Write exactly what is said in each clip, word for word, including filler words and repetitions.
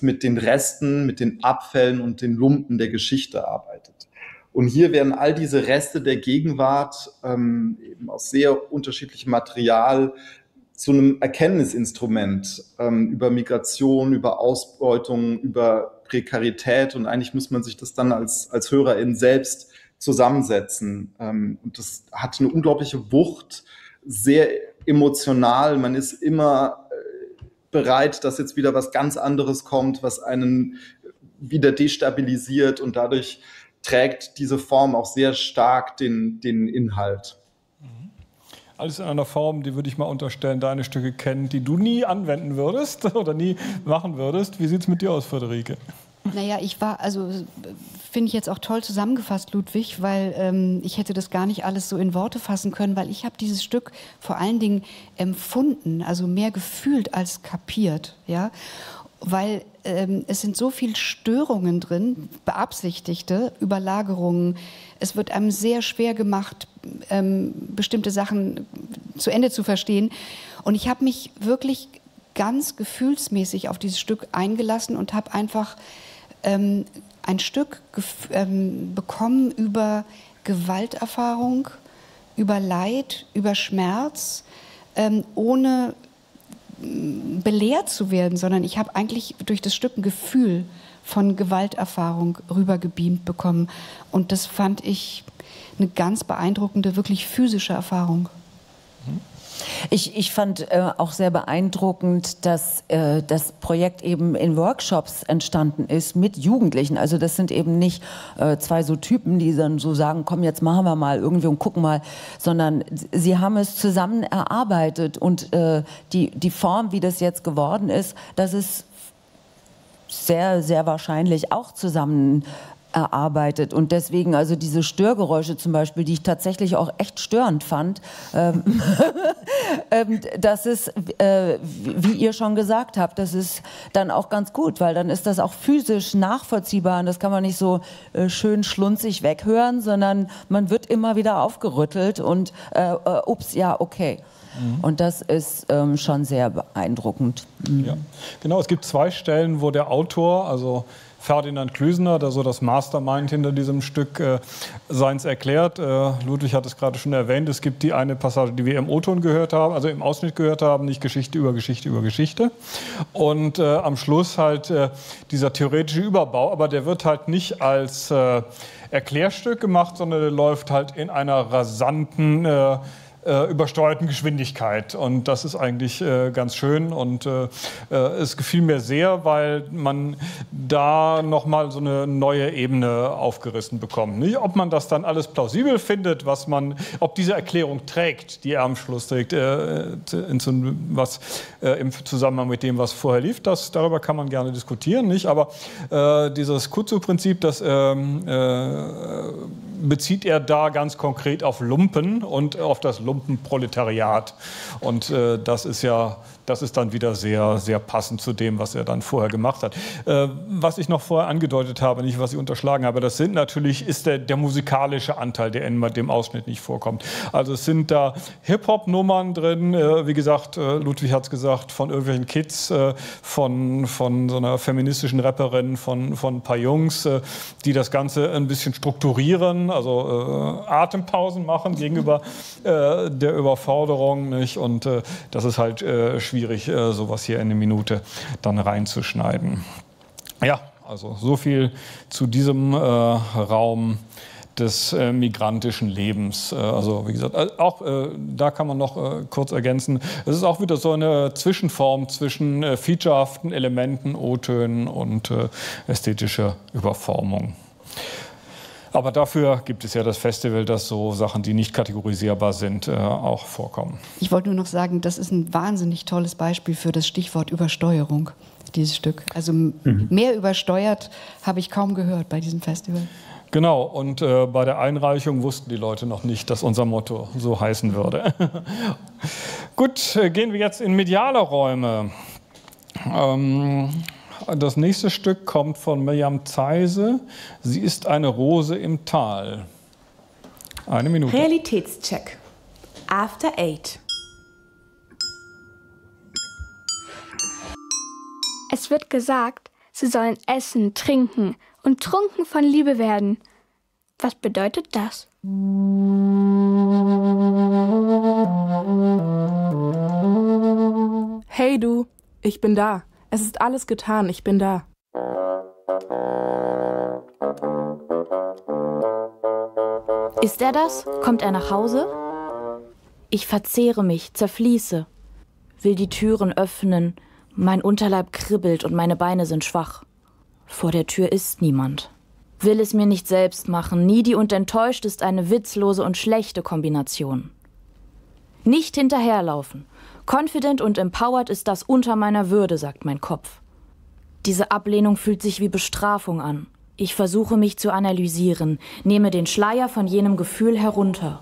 das mit den Resten, mit den Abfällen und den Lumpen der Geschichte arbeitet. Und hier werden all diese Reste der Gegenwart ähm, eben aus sehr unterschiedlichem Material zu einem Erkenntnisinstrument ähm, über Migration, über Ausbeutung, über Prekarität. Und eigentlich muss man sich das dann als, als Hörerin selbst zusammensetzen. Ähm, und das hat eine unglaubliche Wucht, sehr emotional. Man ist immer äh, bereit, dass jetzt wieder was ganz anderes kommt, was einen wieder destabilisiert. Und dadurch trägt diese Form auch sehr stark den, den Inhalt. Alles in einer Form, die würde ich mal unterstellen, deine Stücke kennen, die du nie anwenden würdest oder nie machen würdest. Wie sieht es mit dir aus, Friederike? Naja, ich war, also finde ich jetzt auch toll zusammengefasst, Ludwig, weil ähm, ich hätte das gar nicht alles so in Worte fassen können, weil ich habe dieses Stück vor allen Dingen empfunden, also mehr gefühlt als kapiert, ja, weil ähm, es sind so viele Störungen drin, beabsichtigte Überlagerungen. Es wird einem sehr schwer gemacht, ähm, bestimmte Sachen zu Ende zu verstehen. Und ich habe mich wirklich ganz gefühlsmäßig auf dieses Stück eingelassen und habe einfach ähm, ein Stück ähm, bekommen über Gewalterfahrung, über Leid, über Schmerz, ähm, ohne belehrt zu werden, sondern ich habe eigentlich durch das Stück ein Gefühl von Gewalterfahrung rübergebeamt bekommen. Und das fand ich eine ganz beeindruckende, wirklich physische Erfahrung. Ich, ich fand äh, auch sehr beeindruckend, dass äh, das Projekt eben in Workshops entstanden ist mit Jugendlichen. Also das sind eben nicht äh, zwei so Typen, die dann so sagen, komm, jetzt machen wir mal irgendwie und gucken mal, sondern sie haben es zusammen erarbeitet und äh, die, die Form, wie das jetzt geworden ist, das ist sehr, sehr wahrscheinlich auch zusammen erarbeitet. Und deswegen, also diese Störgeräusche zum Beispiel, die ich tatsächlich auch echt störend fand, ähm, das ist, äh, wie ihr schon gesagt habt, das ist dann auch ganz gut, weil dann ist das auch physisch nachvollziehbar und das kann man nicht so äh, schön schlunzig weghören, sondern man wird immer wieder aufgerüttelt und äh, äh, ups, ja, okay. Mhm. Und das ist ähm, schon sehr beeindruckend. Mhm. Ja, genau, es gibt zwei Stellen, wo der Autor, also Ferdinand Klüsener, der so das Mastermind hinter diesem Stück äh, seins erklärt. Äh, Ludwig hat es gerade schon erwähnt, es gibt die eine Passage, die wir im O-Ton gehört haben, also im Ausschnitt gehört haben, nicht Geschichte über Geschichte über Geschichte. Und äh, am Schluss halt äh, dieser theoretische Überbau, aber der wird halt nicht als äh, Erklärstück gemacht, sondern der läuft halt in einer rasanten äh, Äh, übersteuerten Geschwindigkeit. Und das ist eigentlich äh, ganz schön. Und äh, es gefiel mir sehr, weil man da nochmal so eine neue Ebene aufgerissen bekommt. Nicht, ob man das dann alles plausibel findet, was man, ob diese Erklärung trägt, die er am Schluss trägt, äh, in, was, äh, im Zusammenhang mit dem, was vorher lief, das, darüber kann man gerne diskutieren. Nicht? Aber äh, dieses Kutsu-Prinzip, das ähm, äh, bezieht er da ganz konkret auf Lumpen und auf das Lumpenproletariat. Und äh, das ist ja, das ist dann wieder sehr, sehr passend zu dem, was er dann vorher gemacht hat. Äh, was ich noch vorher angedeutet habe, nicht was ich unterschlagen habe, das sind natürlich, ist der, der musikalische Anteil, der in dem Ausschnitt nicht vorkommt. Also es sind da Hip-Hop-Nummern drin, äh, wie gesagt, äh, Ludwig hat es gesagt, von irgendwelchen Kids, äh, von, von so einer feministischen Rapperin, von, von ein paar Jungs, äh, die das Ganze ein bisschen strukturieren, also äh, Atempausen machen gegenüber äh, der Überforderung, nicht? Und äh, das ist halt äh, schwierig, äh, sowas hier in eine Minute dann reinzuschneiden. Ja, also so viel zu diesem äh, Raum des äh, migrantischen Lebens. Äh, also wie gesagt, äh, auch äh, da kann man noch äh, kurz ergänzen, es ist auch wieder so eine Zwischenform zwischen äh, featurehaften Elementen, O-Tönen und äh, ästhetischer Überformung. Aber dafür gibt es ja das Festival, dass so Sachen, die nicht kategorisierbar sind, äh, auch vorkommen. Ich wollte nur noch sagen, das ist ein wahnsinnig tolles Beispiel für das Stichwort Übersteuerung, dieses Stück. Also mhm. mehr übersteuert habe ich kaum gehört bei diesem Festival. Genau, und äh, bei der Einreichung wussten die Leute noch nicht, dass unser Motto so heißen würde. Gut, äh, gehen wir jetzt in mediale Räume. Ähm, Das nächste Stück kommt von Mirjam Zeise. Sie ist eine Rose im Tal. Eine Minute. Realitätscheck. After Eight. Es wird gesagt, sie sollen essen, trinken und trunken von Liebe werden. Was bedeutet das? Hey du, ich bin da. Es ist alles getan, ich bin da. Ist er das? Kommt er nach Hause? Ich verzehre mich, zerfließe, will die Türen öffnen, mein Unterleib kribbelt und meine Beine sind schwach. Vor der Tür ist niemand. Will es mir nicht selbst machen, needy und enttäuscht ist eine witzlose und schlechte Kombination. Nicht hinterherlaufen. Confident und empowered ist das unter meiner Würde, sagt mein Kopf. Diese Ablehnung fühlt sich wie Bestrafung an. Ich versuche mich zu analysieren, nehme den Schleier von jenem Gefühl herunter.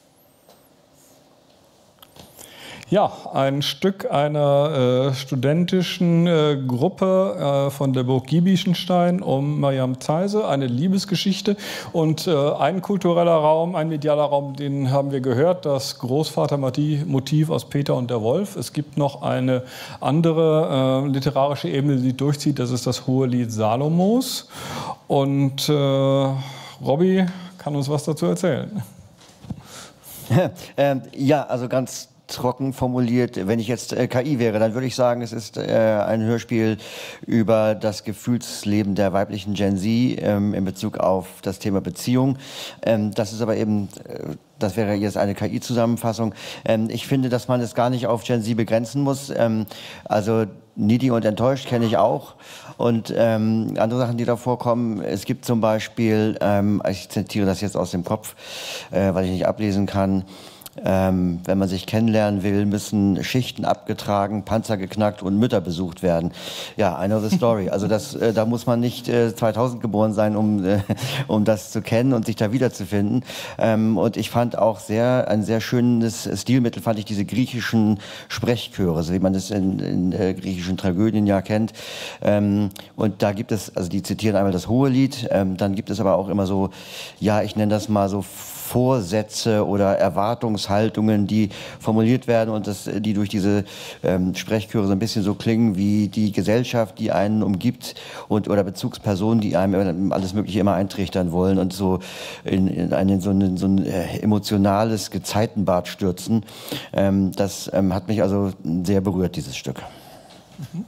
Ja, ein Stück einer äh, studentischen äh, Gruppe äh, von der Burg Giebichenstein um Mariam Zeise, eine Liebesgeschichte und äh, ein kultureller Raum, ein medialer Raum, den haben wir gehört, das Großvatermotiv aus Peter und der Wolf. Es gibt noch eine andere äh, literarische Ebene, die durchzieht, das ist das Hohelied Salomos. Und äh, Robby kann uns was dazu erzählen. ähm, ja, also ganz trocken formuliert, wenn ich jetzt äh, K I wäre, dann würde ich sagen, es ist äh, ein Hörspiel über das Gefühlsleben der weiblichen Gen Z ähm, in Bezug auf das Thema Beziehung. Ähm, das ist aber eben, äh, das wäre jetzt eine K I-Zusammenfassung. Ähm, ich finde, dass man es gar nicht auf Gen Z begrenzen muss. Ähm, also needy und enttäuscht kenne ich auch. Und ähm, andere Sachen, die da vorkommen, es gibt zum Beispiel, ähm, ich zitiere das jetzt aus dem Kopf, äh, weil ich nicht ablesen kann, Ähm, wenn man sich kennenlernen will, müssen Schichten abgetragen, Panzer geknackt und Mütter besucht werden. Ja, I know the story. Also das, äh, da muss man nicht äh, zweitausend geboren sein, um, äh, um das zu kennen und sich da wiederzufinden. Ähm, und ich fand auch sehr, ein sehr schönes Stilmittel, fand ich diese griechischen Sprechchöre, so wie man das in, in äh, griechischen Tragödien ja kennt. Ähm, und da gibt es, also die zitieren einmal das Hohelied, ähm, dann gibt es aber auch immer so, ja, ich nenne das mal so Vorsätze oder Erwartungshaltungen, die formuliert werden und das, die durch diese ähm, Sprechchöre so ein bisschen so klingen wie die Gesellschaft, die einen umgibt und oder Bezugspersonen, die einem alles Mögliche immer eintrichtern wollen und so in, in, einen, so ein, so ein äh, emotionales Gezeitenbad stürzen. Ähm, das ähm, hat mich also sehr berührt, dieses Stück. Mhm.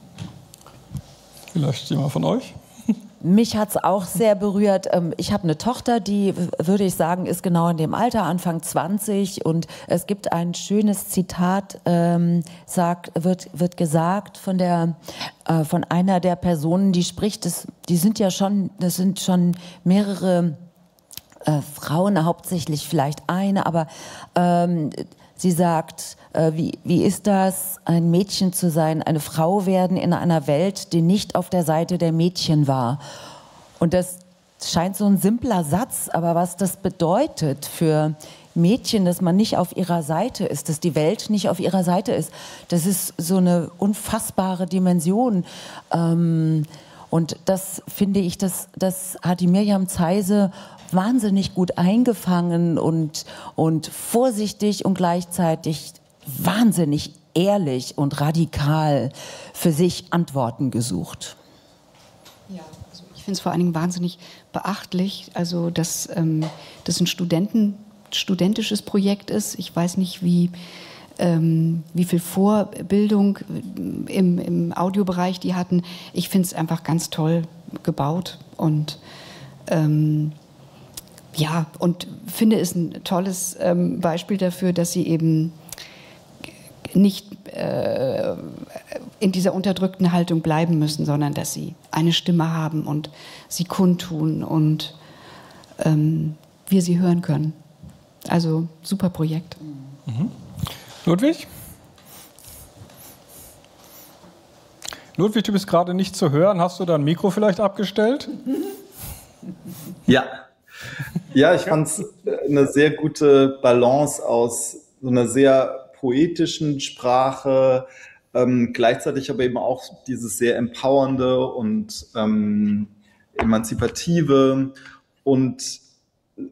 Vielleicht jemand von euch? Mich hat es auch sehr berührt. Ich habe eine Tochter, die, würde ich sagen, ist genau in dem Alter, Anfang zwanzig. Und es gibt ein schönes Zitat, ähm, sagt, wird, wird gesagt von, der, äh, von einer der Personen, die spricht. Das, die sind ja schon, das sind schon mehrere äh, Frauen, hauptsächlich vielleicht eine, aber ähm, sie sagt, äh, wie, wie ist das, ein Mädchen zu sein, eine Frau werden in einer Welt, die nicht auf der Seite der Mädchen war. Und das scheint so ein simpler Satz, aber was das bedeutet für Mädchen, dass man nicht auf ihrer Seite ist, dass die Welt nicht auf ihrer Seite ist, das ist so eine unfassbare Dimension. Ähm, und das finde ich, das, das hat die Mariam Zeise wahnsinnig gut eingefangen und, und vorsichtig und gleichzeitig wahnsinnig ehrlich und radikal für sich Antworten gesucht. Ja, also ich finde es vor allen Dingen wahnsinnig beachtlich, also dass ähm, das ein Studenten, studentisches Projekt ist. Ich weiß nicht, wie, ähm, wie viel Vorbildung im, im Audiobereich die hatten. Ich finde es einfach ganz toll gebaut und ähm, ja, und finde es ein tolles ähm, Beispiel dafür, dass sie eben nicht äh, in dieser unterdrückten Haltung bleiben müssen, sondern dass sie eine Stimme haben und sie kundtun und ähm, wir sie hören können. Also super Projekt. Mhm. Ludwig? Ludwig, du bist gerade nicht zu hören. Hast du dein Mikro vielleicht abgestellt? Ja. Ja, ich fand es eine sehr gute Balance aus so einer sehr poetischen Sprache, ähm, gleichzeitig aber eben auch dieses sehr empowernde und ähm, emanzipative und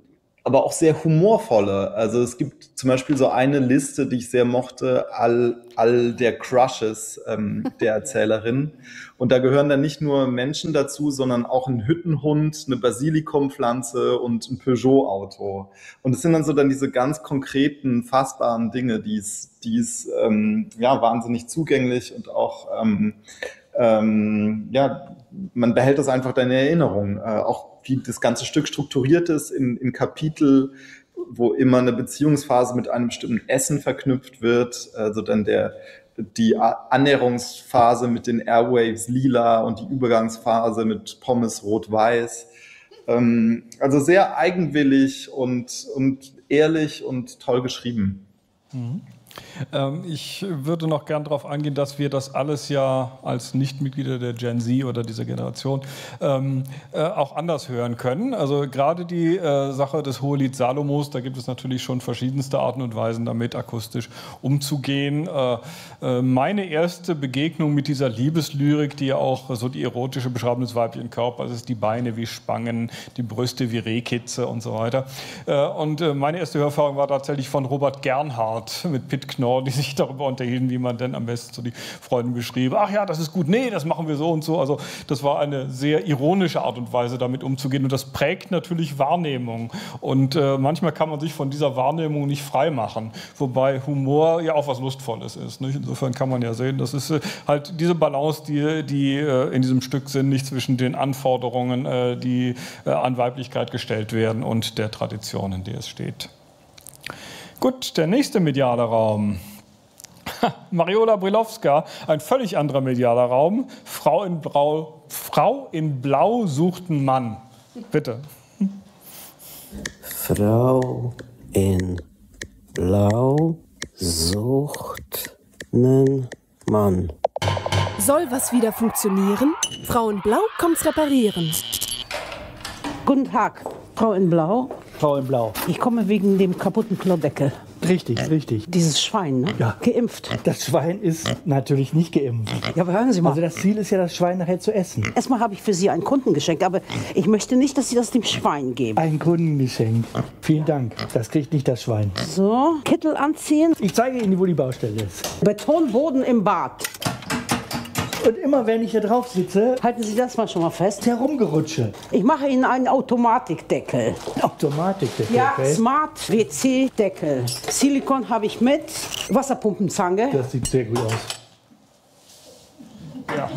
aber auch sehr humorvolle. Also es gibt zum Beispiel so eine Liste, die ich sehr mochte, all, all der Crushes ähm, der Erzählerin. Und da gehören dann nicht nur Menschen dazu, sondern auch ein Hüttenhund, eine Basilikumpflanze und ein Peugeot-Auto. Und es sind dann so dann diese ganz konkreten, fassbaren Dinge, die es, die es ähm, ja, wahnsinnig zugänglich und auch ähm, ähm, ja, man behält das einfach in Erinnerung. Äh, auch wie das ganze Stück strukturiert ist in, in Kapitel, wo immer eine Beziehungsphase mit einem bestimmten Essen verknüpft wird. Also dann der, die Annäherungsphase mit den Airwaves lila und die Übergangsphase mit Pommes rot-weiß. Ähm, also sehr eigenwillig und, und ehrlich und toll geschrieben. Mhm. Ähm, ich würde noch gern darauf eingehen, dass wir das alles ja als Nichtmitglieder der Gen Z oder dieser Generation ähm, äh, auch anders hören können. Also gerade die äh, Sache des Hohelied Salomos, da gibt es natürlich schon verschiedenste Arten und Weisen, damit akustisch umzugehen. Äh, äh, meine erste Begegnung mit dieser Liebeslyrik, die ja auch so die erotische Beschreibung des weiblichen Körpers ist, die Beine wie Spangen, die Brüste wie Rehkitze und so weiter. Äh, und äh, meine erste Hörerfahrung war tatsächlich von Robert Gernhardt mit Pitt Knorr, die sich darüber unterhielten, wie man denn am besten so die Freunde beschrieb. Ach ja, das ist gut, nee, das machen wir so und so. Also das war eine sehr ironische Art und Weise, damit umzugehen. Und das prägt natürlich Wahrnehmung. Und äh, manchmal kann man sich von dieser Wahrnehmung nicht frei machen. Wobei Humor ja auch was Lustvolles ist. Nicht? Insofern kann man ja sehen, das ist äh, halt diese Balance, die, die äh, in diesem Stück sind, nicht zwischen den Anforderungen, äh, die äh, an Weiblichkeit gestellt werden und der Tradition, in der es steht. Gut, der nächste mediale Raum. Mariola Brilowska, ein völlig anderer medialer Raum. Frau in Blau, Frau in Blau sucht einen Mann. Bitte. Frau in Blau sucht einen Mann. Soll was wieder funktionieren? Frau in Blau kommt's reparieren. Guten Tag, Frau in Blau. Frau in Blau. Ich komme wegen dem kaputten Klodeckel. Richtig, richtig. Dieses Schwein, ne? Ja. Geimpft. Das Schwein ist natürlich nicht geimpft. Ja, aber hören Sie mal. Also das Ziel ist ja, das Schwein nachher zu essen. Erstmal habe ich für Sie ein Kundengeschenk, aber ich möchte nicht, dass Sie das dem Schwein geben. Ein Kundengeschenk. Vielen Dank. Das kriegt nicht das Schwein. So, Kittel anziehen. Ich zeige Ihnen, wo die Baustelle ist. Betonboden im Bad. Und immer wenn ich hier drauf sitze, halten Sie das mal schon mal fest. Herumgerutsche. Ich mache Ihnen einen Automatikdeckel. Automatikdeckel? Ja, okay. Smart W C-Deckel. Silikon habe ich mit. Wasserpumpenzange. Das sieht sehr gut aus. Ja.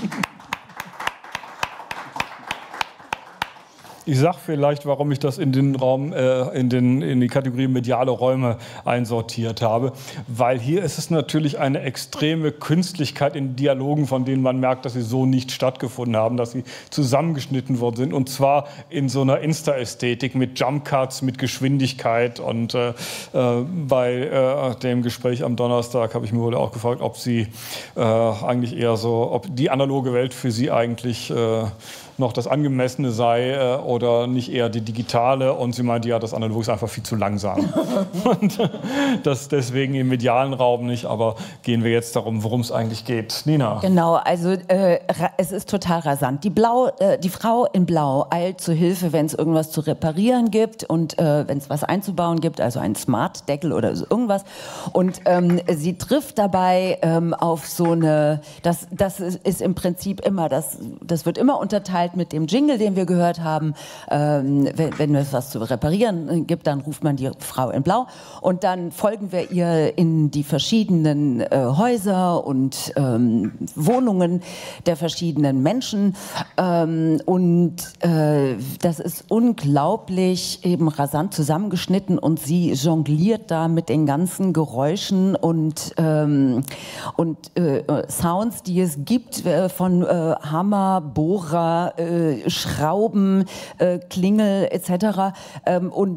Ich sage vielleicht, warum ich das in den Raum, äh, in, den, in die Kategorie mediale Räume einsortiert habe. Weil hier ist es natürlich eine extreme Künstlichkeit in Dialogen, von denen man merkt, dass sie so nicht stattgefunden haben, dass sie zusammengeschnitten worden sind. Und zwar in so einer Insta-Ästhetik mit Jump-Cuts, mit Geschwindigkeit. Und äh, äh, bei äh, dem Gespräch am Donnerstag habe ich mir wohl auch gefragt, ob sie äh, eigentlich eher so, ob die analoge Welt für sie eigentlich äh, noch das Angemessene sei äh, oder nicht eher die digitale. Und sie meinte, ja, das Analog ist einfach viel zu langsam. Und äh, das deswegen im medialen Raum nicht. Aber gehen wir jetzt darum, worum es eigentlich geht. Nina. Genau, also äh, es ist total rasant. Die, Blau, äh, die Frau in Blau eilt zu Hilfe, wenn es irgendwas zu reparieren gibt und äh, wenn es was einzubauen gibt, also ein Smart-Deckel oder so irgendwas. Und ähm, sie trifft dabei ähm, auf so eine, das, das ist, ist im Prinzip immer, das, das wird immer unterteilt mit dem Jingle, den wir gehört haben. Ähm, wenn, wenn es was zu reparieren gibt, dann ruft man die Frau in Blau. Und dann folgen wir ihr in die verschiedenen äh, Häuser und ähm, Wohnungen der verschiedenen Menschen. Ähm, und äh, das ist unglaublich eben rasant zusammengeschnitten und sie jongliert da mit den ganzen Geräuschen und, ähm, und äh, Sounds, die es gibt, äh, von äh, Hammer, Bohrer, Äh, Schrauben, äh, Klingel et cetera. Ähm, und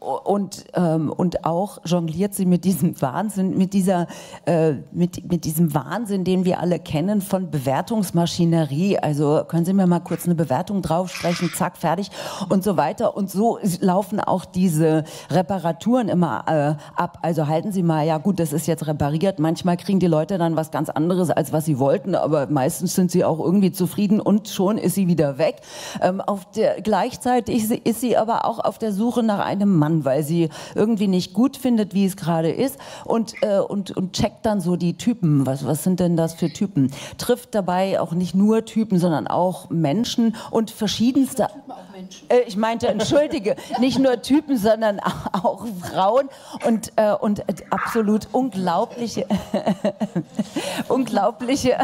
und, ähm, und auch jongliert sie mit diesem Wahnsinn, mit, dieser, äh, mit, mit diesem Wahnsinn, den wir alle kennen von Bewertungsmaschinerie. Also können Sie mir mal kurz eine Bewertung draufsprechen, zack, fertig und so weiter. Und so laufen auch diese Reparaturen immer äh, ab. Also halten Sie mal, ja gut, das ist jetzt repariert. Manchmal kriegen die Leute dann was ganz anderes, als was sie wollten, aber meistens sind sie auch irgendwie zufrieden und schon ist sie wieder weg. Ähm, auf der, gleichzeitig ist sie aber auch auf der Suche nach einem Mann, weil sie irgendwie nicht gut findet, wie es gerade ist und, äh, und, und checkt dann so die Typen. Was, was sind denn das für Typen? Trifft dabei auch nicht nur Typen, sondern auch Menschen und verschiedenste... Äh, ich meinte, entschuldige, nicht nur Typen, sondern auch, auch Frauen und, äh, und äh, absolut unglaubliche... unglaubliche...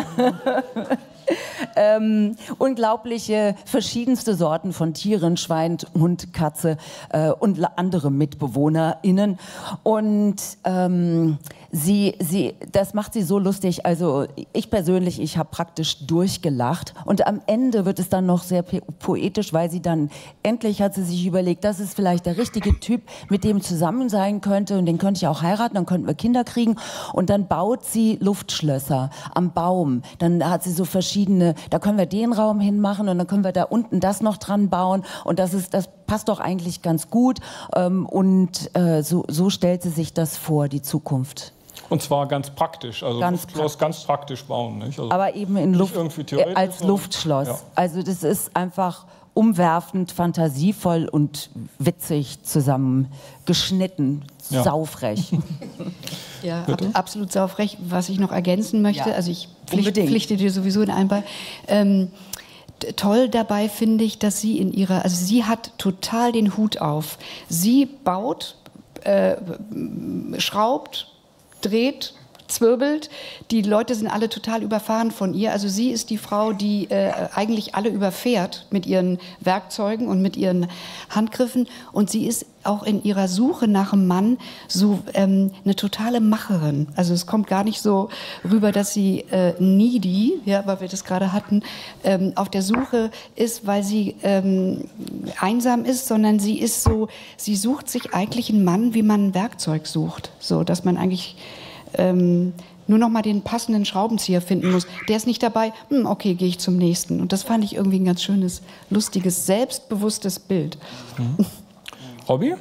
Ähm, unglaubliche verschiedenste Sorten von Tieren, Schwein, Hund, Katze äh, und andere MitbewohnerInnen. Und ähm, sie, sie, das macht sie so lustig. Also ich persönlich, ich habe praktisch durchgelacht. Und am Ende wird es dann noch sehr poetisch, weil sie dann, endlich hat sie sich überlegt, das ist vielleicht der richtige Typ, mit dem zusammen sein könnte. Und den könnte ich auch heiraten, dann könnten wir Kinder kriegen. Und dann baut sie Luftschlösser am Baum. Dann hat sie so verschiedene, da können wir den Raum hinmachen und dann können wir da unten das noch dran bauen und das ist, das passt doch eigentlich ganz gut und äh, so, so stellt sie sich das vor, die Zukunft. Und zwar ganz praktisch, also ganz Luftschloss praktisch. ganz praktisch bauen. Nicht? Also aber eben in Luft, irgendwie als Luftschloss. Ja. Also das ist einfach umwerfend, fantasievoll und witzig zusammengeschnitten, ja. Saufrech. Ja, ab, absolut saufrech. Was ich noch ergänzen möchte, ja. also ich pflicht, pflichte dir sowieso in ein bei. Ähm, toll dabei finde ich, dass sie in ihrer, also sie hat total den Hut auf. Sie baut, äh, schraubt, dreht, zwirbelt. Die Leute sind alle total überfahren von ihr. Also sie ist die Frau, die äh, eigentlich alle überfährt mit ihren Werkzeugen und mit ihren Handgriffen. Und sie ist auch in ihrer Suche nach einem Mann so ähm, eine totale Macherin. Also es kommt gar nicht so rüber, dass sie äh, needy, ja, weil wir das gerade hatten, ähm, auf der Suche ist, weil sie ähm, einsam ist, sondern sie ist so, sie sucht sich eigentlich einen Mann, wie man ein Werkzeug sucht. So, dass man eigentlich Ähm, nur noch mal den passenden Schraubenzieher finden muss. Der ist nicht dabei, hm, okay, gehe ich zum nächsten. Und das fand ich irgendwie ein ganz schönes, lustiges, selbstbewusstes Bild. Mhm. Robby?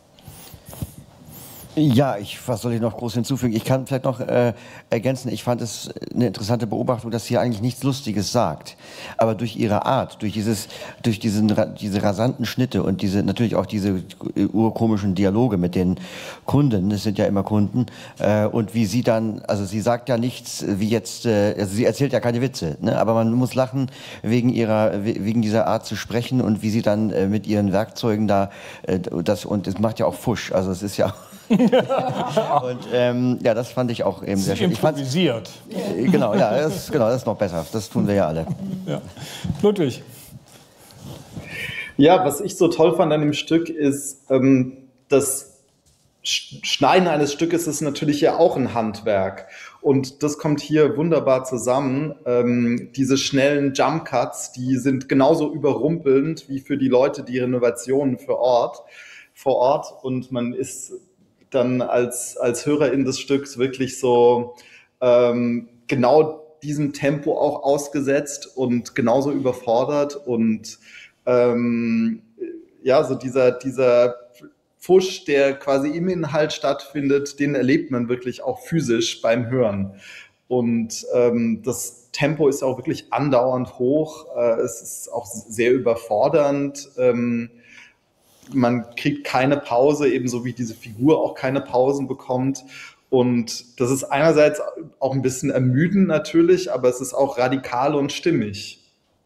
Ja, ich, was soll ich noch groß hinzufügen? Ich kann vielleicht noch äh, ergänzen, ich fand es eine interessante Beobachtung, dass sie eigentlich nichts Lustiges sagt. Aber durch ihre Art, durch, dieses, durch diesen, diese rasanten Schnitte und diese, natürlich auch diese urkomischen Dialoge mit den Kunden, es sind ja immer Kunden, äh, und wie sie dann, also sie sagt ja nichts wie jetzt, äh, also sie erzählt ja keine Witze, ne? Aber man muss lachen wegen ihrer, wegen dieser Art zu sprechen und wie sie dann äh, mit ihren Werkzeugen da, äh, das, und es macht ja auch Fusch, also es ist ja... Und ähm, ja, das fand ich auch eben sehr schön. Improvisiert. Ich fand, genau, ja, das, genau, das ist noch besser. Das tun wir ja alle. Ja. Ludwig. Ja, was ich so toll fand an dem Stück ist, ähm, das Schneiden eines Stückes ist natürlich ja auch ein Handwerk. Und das kommt hier wunderbar zusammen. Ähm, diese schnellen Jump Cuts, die sind genauso überrumpelnd wie für die Leute die Renovationen vor Ort. vor Ort. Und man ist dann als, als Hörerin des Stücks wirklich so ähm, genau diesem Tempo auch ausgesetzt und genauso überfordert und ähm, ja, so dieser, dieser Fusch, der quasi im Inhalt stattfindet, den erlebt man wirklich auch physisch beim Hören. Und ähm, das Tempo ist auch wirklich andauernd hoch. Äh, es ist auch sehr überfordernd. Ähm, Man kriegt keine Pause, ebenso wie diese Figur auch keine Pausen bekommt. Und das ist einerseits auch ein bisschen ermüdend natürlich, aber es ist auch radikal und stimmig.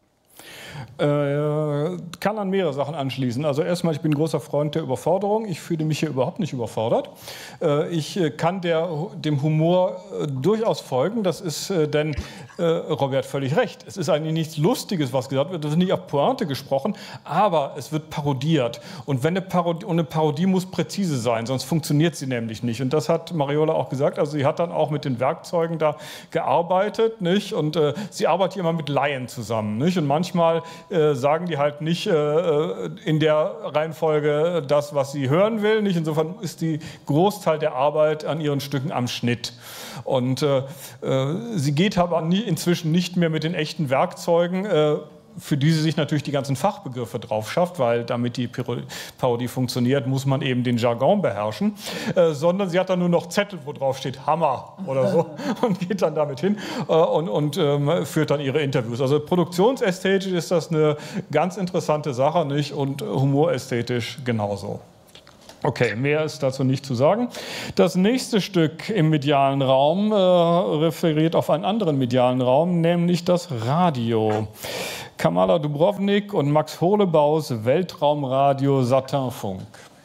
Äh, kann an mehrere Sachen anschließen. Also erstmal, ich bin ein großer Freund der Überforderung. Ich fühle mich hier überhaupt nicht überfordert. Äh, ich kann der, dem Humor äh, durchaus folgen. Das ist, äh, denn äh, Robby hat völlig recht. Es ist eigentlich nichts Lustiges, was gesagt wird. Das ist nicht auf Pointe gesprochen, aber es wird parodiert. Und wenn eine Parodie, und eine Parodie muss präzise sein, sonst funktioniert sie nämlich nicht. Und das hat Mariola auch gesagt. Also sie hat dann auch mit den Werkzeugen da gearbeitet, nicht? Und äh, sie arbeitet immer mit Laien zusammen, nicht? Und manchmal äh, sagen die halt nicht, äh, in der Reihenfolge das, was sie hören will. Nicht? Insofern ist die Großteil der Arbeit an ihren Stücken am Schnitt. Und äh, äh, sie geht aber nie, inzwischen nicht mehr mit den echten Werkzeugen, äh, für die sie sich natürlich die ganzen Fachbegriffe drauf schafft, weil damit die Parodie funktioniert, muss man eben den Jargon beherrschen, äh, sondern sie hat dann nur noch Zettel, wo drauf steht Hammer oder so und geht dann damit hin äh, und, und ähm, führt dann ihre Interviews. Also produktionsästhetisch ist das eine ganz interessante Sache, nicht? Und humorästhetisch genauso. Okay, mehr ist dazu nicht zu sagen. Das nächste Stück im medialen Raum äh, referiert auf einen anderen medialen Raum, nämlich das Radio. Kamala Dubrovnik und Max Hohlebaus Weltraumradio Satinfunk.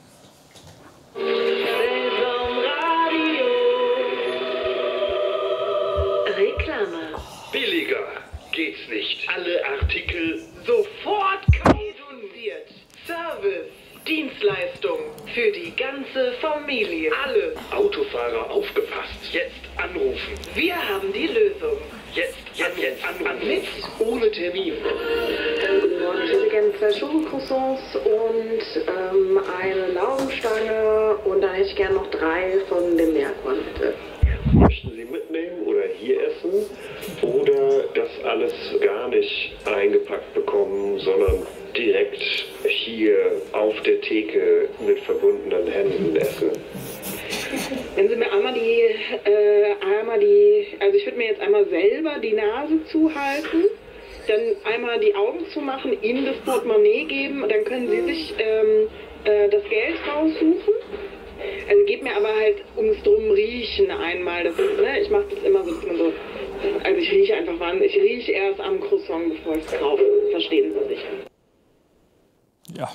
Reklame. Billiger geht's nicht. Alle Artikel sofort kaufen. Service. Dienstleistung für die ganze Familie. Alle Autofahrer aufgepasst. Jetzt anrufen. Wir haben die Lösung. Jetzt, jetzt, jetzt anrufen. Mit, ohne Termin. Guten Morgen, ich hätte gerne zwei Schokocroissants und ähm, eine Laugenstange und dann hätte ich gerne noch drei von dem Meerkorn, bitte. Möchten Sie mitnehmen oder hier essen oder das alles gar nicht eingepackt bekommen, sondern direkt hier auf der Theke mit verbundenen Händen essen? Wenn Sie mir einmal die, äh, einmal die, also ich würde mir jetzt einmal selber die Nase zuhalten, dann einmal die Augen zumachen, Ihnen das Portemonnaie geben und dann können Sie sich ähm, äh, das Geld raussuchen. Also geht mir aber halt ums drum riechen einmal. Das ist, ne, ich mache das immer so, dass man so, also ich rieche einfach wann, ich rieche erst am Croissant, bevor ich es kaufe. Verstehen Sie sicher. Ja.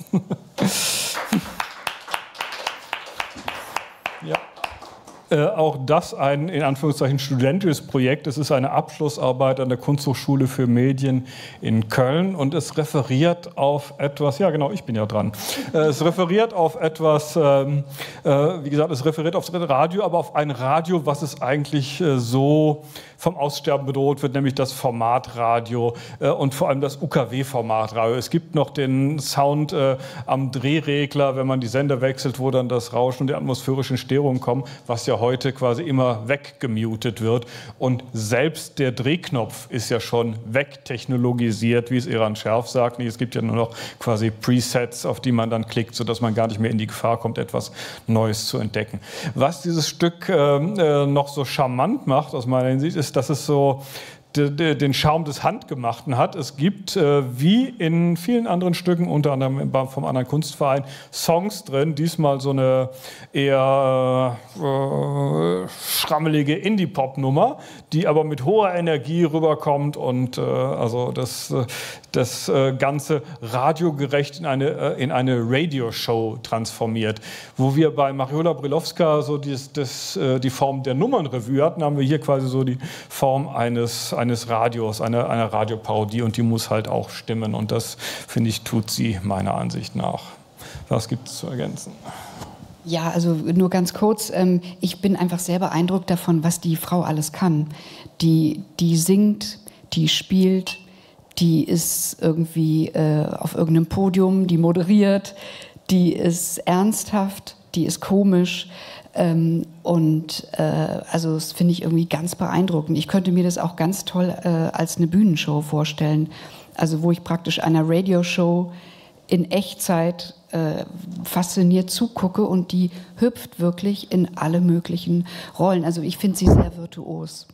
Ja. Äh, auch das ein, in Anführungszeichen, studentisches Projekt. Es ist eine Abschlussarbeit an der Kunsthochschule für Medien in Köln und es referiert auf etwas, ja genau, ich bin ja dran, äh, es referiert auf etwas, ähm, äh, wie gesagt, es referiert auf das Radio, aber auf ein Radio, was es eigentlich äh, so vom Aussterben bedroht wird, nämlich das Formatradio äh, und vor allem das U K W-Formatradio. Es gibt noch den Sound äh, am Drehregler, wenn man die Sender wechselt, wo dann das Rauschen und die atmosphärischen Störungen kommen, was ja heute quasi immer weggemutet wird. Und selbst der Drehknopf ist ja schon wegtechnologisiert, wie es Eran Scherf sagt. Es gibt ja nur noch quasi Presets, auf die man dann klickt, sodass man gar nicht mehr in die Gefahr kommt, etwas Neues zu entdecken. Was dieses Stück äh, noch so charmant macht, aus meiner Hinsicht, ist, dass es so den Charme des Handgemachten hat. Es gibt, äh, wie in vielen anderen Stücken, unter anderem vom anderen Kunstverein, Songs drin, diesmal so eine eher äh, schrammelige Indie-Pop-Nummer, die aber mit hoher Energie rüberkommt und äh, also das, das äh, Ganze radiogerecht in eine, äh, in eine Radioshow transformiert. Wo wir bei Mariola Brilowska so dies, das, äh, die Form der Nummernrevue hatten, haben wir hier quasi so die Form eines eines Radios, einer, einer Radioparodie und die muss halt auch stimmen und das, finde ich, tut sie meiner Ansicht nach. Was gibt es zu ergänzen? Ja, also nur ganz kurz, ähm, ich bin einfach sehr beeindruckt davon, was die Frau alles kann. Die, die singt, die spielt, die ist irgendwie äh, auf irgendeinem Podium, die moderiert, die ist ernsthaft, die ist komisch. Ähm, und äh, also das finde ich irgendwie ganz beeindruckend. Ich könnte mir das auch ganz toll äh, als eine Bühnenshow vorstellen. Also wo ich praktisch einer Radioshow in Echtzeit äh, fasziniert zugucke und die hüpft wirklich in alle möglichen Rollen. Also ich finde sie sehr virtuos.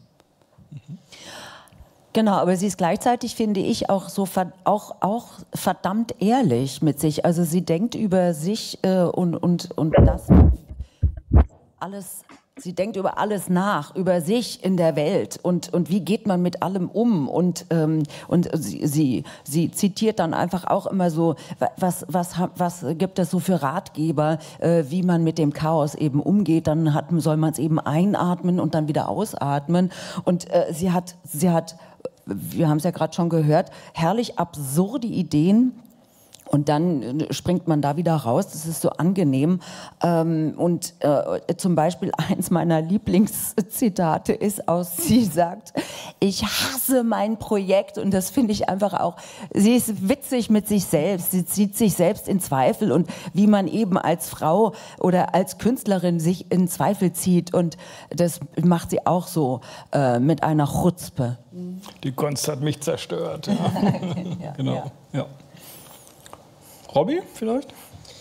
Genau, aber sie ist gleichzeitig, finde ich, auch so auch, auch verdammt ehrlich mit sich. Also sie denkt über sich äh, und, und, und das alles, sie denkt über alles nach, über sich in der Welt und, und wie geht man mit allem um und, ähm, und sie, sie, sie zitiert dann einfach auch immer so, was, was, was gibt es so für Ratgeber, äh, wie man mit dem Chaos eben umgeht, dann hat, soll man es eben einatmen und dann wieder ausatmen und äh, sie hat, sie hat, wir haben es ja gerade schon gehört, herrlich absurde Ideen Und dann springt man da wieder raus, das ist so angenehm. Ähm, und äh, zum Beispiel eins meiner Lieblingszitate ist aus, sie sagt, ich hasse mein Projekt, und das finde ich einfach auch, sie ist witzig mit sich selbst, sie zieht sich selbst in Zweifel und wie man eben als Frau oder als Künstlerin sich in Zweifel zieht, und das macht sie auch so äh, mit einer Chutzpe. Die Kunst hat mich zerstört. Ja. Ja, genau. ja. Ja. Robby, vielleicht?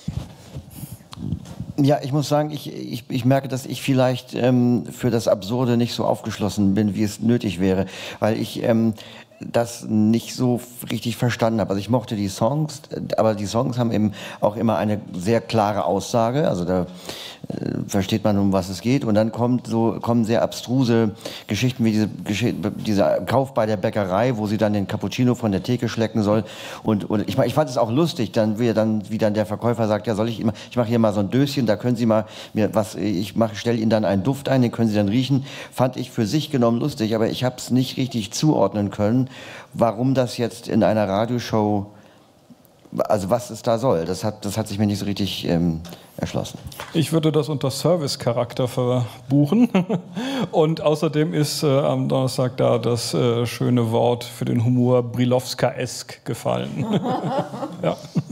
Ja, ich muss sagen, ich, ich, ich merke, dass ich vielleicht ähm, für das Absurde nicht so aufgeschlossen bin, wie es nötig wäre, weil ich ähm, das nicht so richtig verstanden habe. Also ich mochte die Songs, aber die Songs haben eben auch immer eine sehr klare Aussage, also da äh, versteht man, um was es geht, und dann kommt so, kommen sehr abstruse Geschichten wie diese, dieser Kauf bei der Bäckerei, wo sie dann den Cappuccino von der Theke schlecken soll, und, und ich, ich fand es auch lustig, dann wie, dann wie dann der Verkäufer sagt, ja, soll ich immer, ich mache hier mal so ein Döschen, da können Sie mal mir was, ich mache, stelle Ihnen dann einen Duft ein, den können Sie dann riechen, fand ich für sich genommen lustig, aber ich habe es nicht richtig zuordnen können, warum das jetzt in einer Radioshow, also was es da soll, das hat, das hat sich mir nicht so richtig ähm, erschlossen. Ich würde das unter Service-Charakter verbuchen. Und außerdem ist äh, am Donnerstag da das äh, schöne Wort für den Humor Brilowska-esk gefallen. Ja.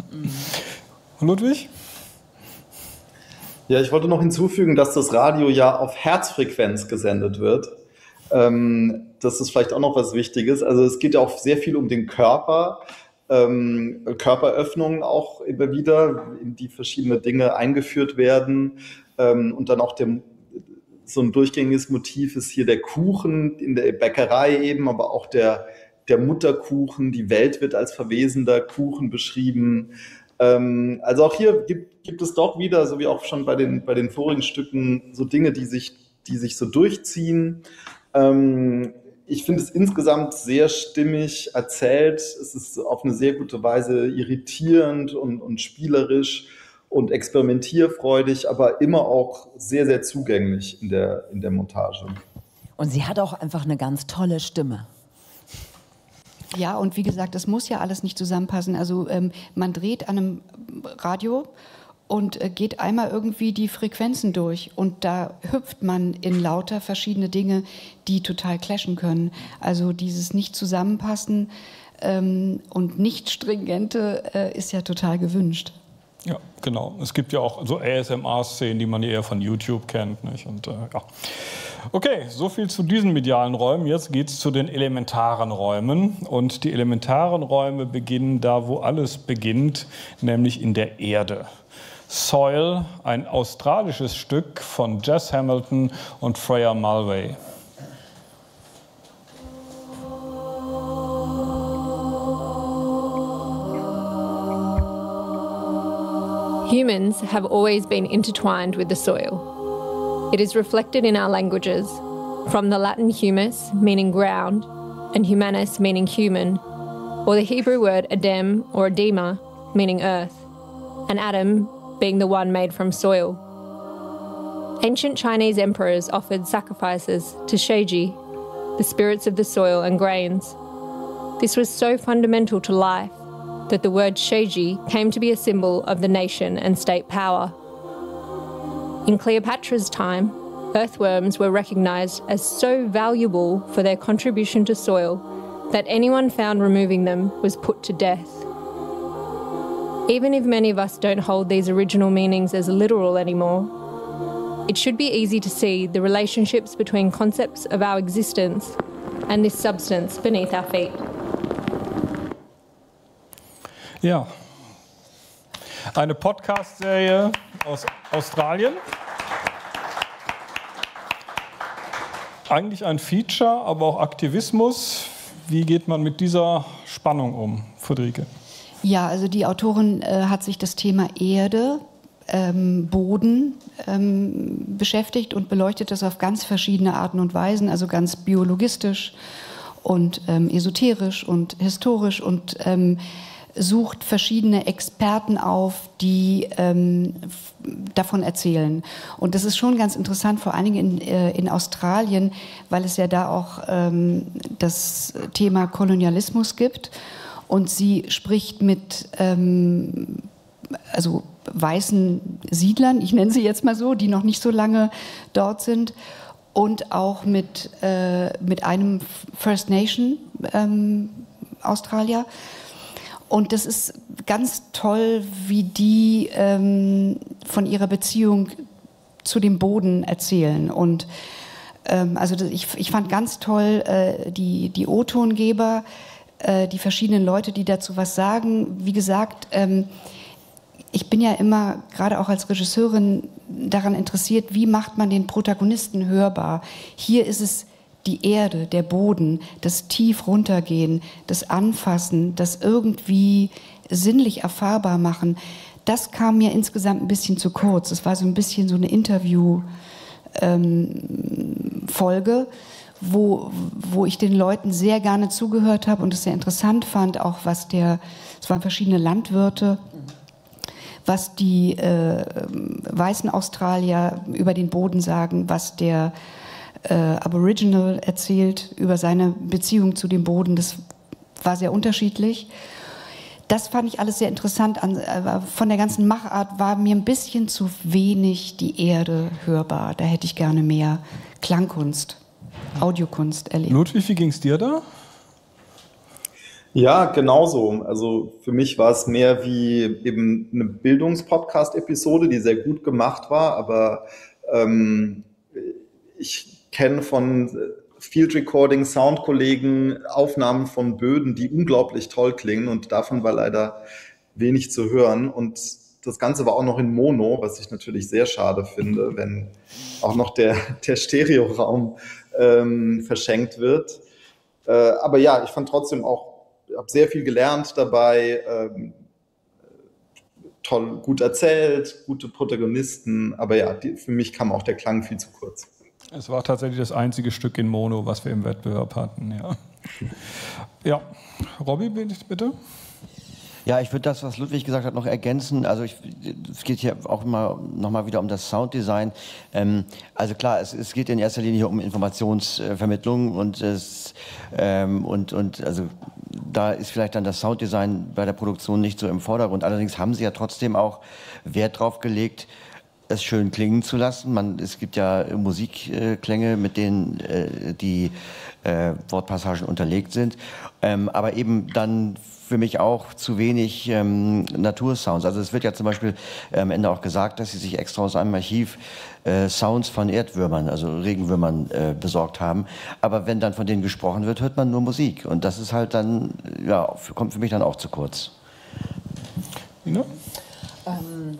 Ludwig? Ja, ich wollte noch hinzufügen, dass das Radio ja auf Herzfrequenz gesendet wird. Ähm, das ist vielleicht auch noch was Wichtiges. Also es geht ja auch sehr viel um den Körper, ähm, Körperöffnungen auch immer wieder, in die verschiedene Dinge eingeführt werden. Ähm, und dann auch der, so ein durchgängiges Motiv ist hier der Kuchen in der Bäckerei eben, aber auch der, der Mutterkuchen. Die Welt wird als verwesender Kuchen beschrieben. Ähm, also auch hier gibt, gibt es doch wieder, so wie auch schon bei den, bei den vorigen Stücken, so Dinge, die sich, die sich so durchziehen. Ich finde es insgesamt sehr stimmig erzählt. Es ist auf eine sehr gute Weise irritierend und, und spielerisch und experimentierfreudig, aber immer auch sehr, sehr zugänglich in der, in der Montage. Und sie hat auch einfach eine ganz tolle Stimme. Ja, und wie gesagt, das muss ja alles nicht zusammenpassen. Also ähm, man dreht an einem Radio und äh, geht einmal irgendwie die Frequenzen durch, und da hüpft man in lauter verschiedene Dinge, die total clashen können. Also dieses Nicht-Zusammenpassen ähm, und Nicht-Stringente äh, ist ja total gewünscht. Ja, genau. Es gibt ja auch so A S M R-Szenen, die man eher von YouTube kennt. Nicht? Und, äh, ja. Okay, so viel zu diesen medialen Räumen. Jetzt geht es zu den elementaren Räumen. Und die elementaren Räume beginnen da, wo alles beginnt, nämlich in der Erde. Soil, ein australisches Stück von Jess Hamilton und Freya Mulvey. Humans have always been intertwined with the soil. It is reflected in our languages, from the Latin humus, meaning ground, and humanus, meaning human, or the Hebrew word Adem or Adema, meaning earth, and Adam being the one made from soil. Ancient Chinese emperors offered sacrifices to Sheiji, the spirits of the soil and grains. This was so fundamental to life that the word Sheiji came to be a symbol of the nation and state power. In Cleopatra's time, earthworms were recognized as so valuable for their contribution to soil that anyone found removing them was put to death. Even if many of us don't hold these original meanings as literal anymore, it should be easy to see the relationships between concepts of our existence and this substance beneath our feet. Ja, eine Podcast-Serie aus Australien. Eigentlich ein Feature, aber auch Aktivismus. Wie geht man mit dieser Spannung um, Friederike? Ja, also die Autorin äh, hat sich das Thema Erde, ähm, Boden ähm, beschäftigt und beleuchtet das auf ganz verschiedene Arten und Weisen, also ganz biologistisch und ähm, esoterisch und historisch, und ähm, sucht verschiedene Experten auf, die ähm, davon erzählen. Und das ist schon ganz interessant, vor allen Dingen in, äh, in Australien, weil es ja da auch ähm, das Thema Kolonialismus gibt. Und sie spricht mit ähm, also weißen Siedlern, ich nenne sie jetzt mal so, die noch nicht so lange dort sind, und auch mit, äh, mit einem First Nation ähm, Australier. Und das ist ganz toll, wie die ähm, von ihrer Beziehung zu dem Boden erzählen. Und ähm, also das, ich, ich fand ganz toll äh, die, die O-Tongeber, äh, die verschiedenen Leute, die dazu was sagen. Wie gesagt, ähm, ich bin ja immer, gerade auch als Regisseurin, daran interessiert, wie macht man den Protagonisten hörbar. Hier ist es die Erde, der Boden, das tief runtergehen, das Anfassen, das irgendwie sinnlich erfahrbar machen. Das kam mir insgesamt ein bisschen zu kurz. Es war so ein bisschen so eine Interview-Folge, ähm, wo, wo ich den Leuten sehr gerne zugehört habe und es sehr interessant fand, auch was der, es waren verschiedene Landwirte, was die äh, weißen Australier über den Boden sagen, was der äh, Aboriginal erzählt über seine Beziehung zu dem Boden. Das war sehr unterschiedlich. Das fand ich alles sehr interessant. Von der ganzen Machart war mir ein bisschen zu wenig die Erde hörbar. Da hätte ich gerne mehr Klangkunst, Audiokunst erlebt. Ludwig, wie ging es dir da? Ja, genauso. Also für mich war es mehr wie eben eine Bildungspodcast-Episode, die sehr gut gemacht war, aber ähm, ich kenne von Field Recording, Soundkollegen Aufnahmen von Böden, die unglaublich toll klingen, und davon war leider wenig zu hören. Und das Ganze war auch noch in Mono, was ich natürlich sehr schade finde, wenn auch noch der, der Stereoraum ähm, verschenkt wird. Äh, aber ja, ich fand trotzdem auch, habe sehr viel gelernt dabei, ähm, toll, gut erzählt, gute Protagonisten, aber ja, die, für mich kam auch der Klang viel zu kurz. Es war tatsächlich das einzige Stück in Mono, was wir im Wettbewerb hatten, ja. Ja, Robby, bitte. Ja, ich würde das, was Ludwig gesagt hat, noch ergänzen. Also ich, es geht hier auch immer noch mal wieder um das Sounddesign. Ähm, also klar, es, es geht in erster Linie um Informationsvermittlung und es ähm, und und also da ist vielleicht dann das Sounddesign bei der Produktion nicht so im Vordergrund. Allerdings haben sie ja trotzdem auch Wert drauf gelegt, es schön klingen zu lassen. Man, es gibt ja Musikklänge, mit denen äh, die äh, Wortpassagen unterlegt sind, ähm, aber eben dann für mich auch zu wenig ähm, Natursounds. Also es wird ja zum Beispiel äh, am Ende auch gesagt, dass sie sich extra aus einem Archiv äh, Sounds von Erdwürmern, also Regenwürmern, äh, besorgt haben. Aber wenn dann von denen gesprochen wird, hört man nur Musik. Und das ist halt dann, ja, kommt für mich dann auch zu kurz. Ina? Ähm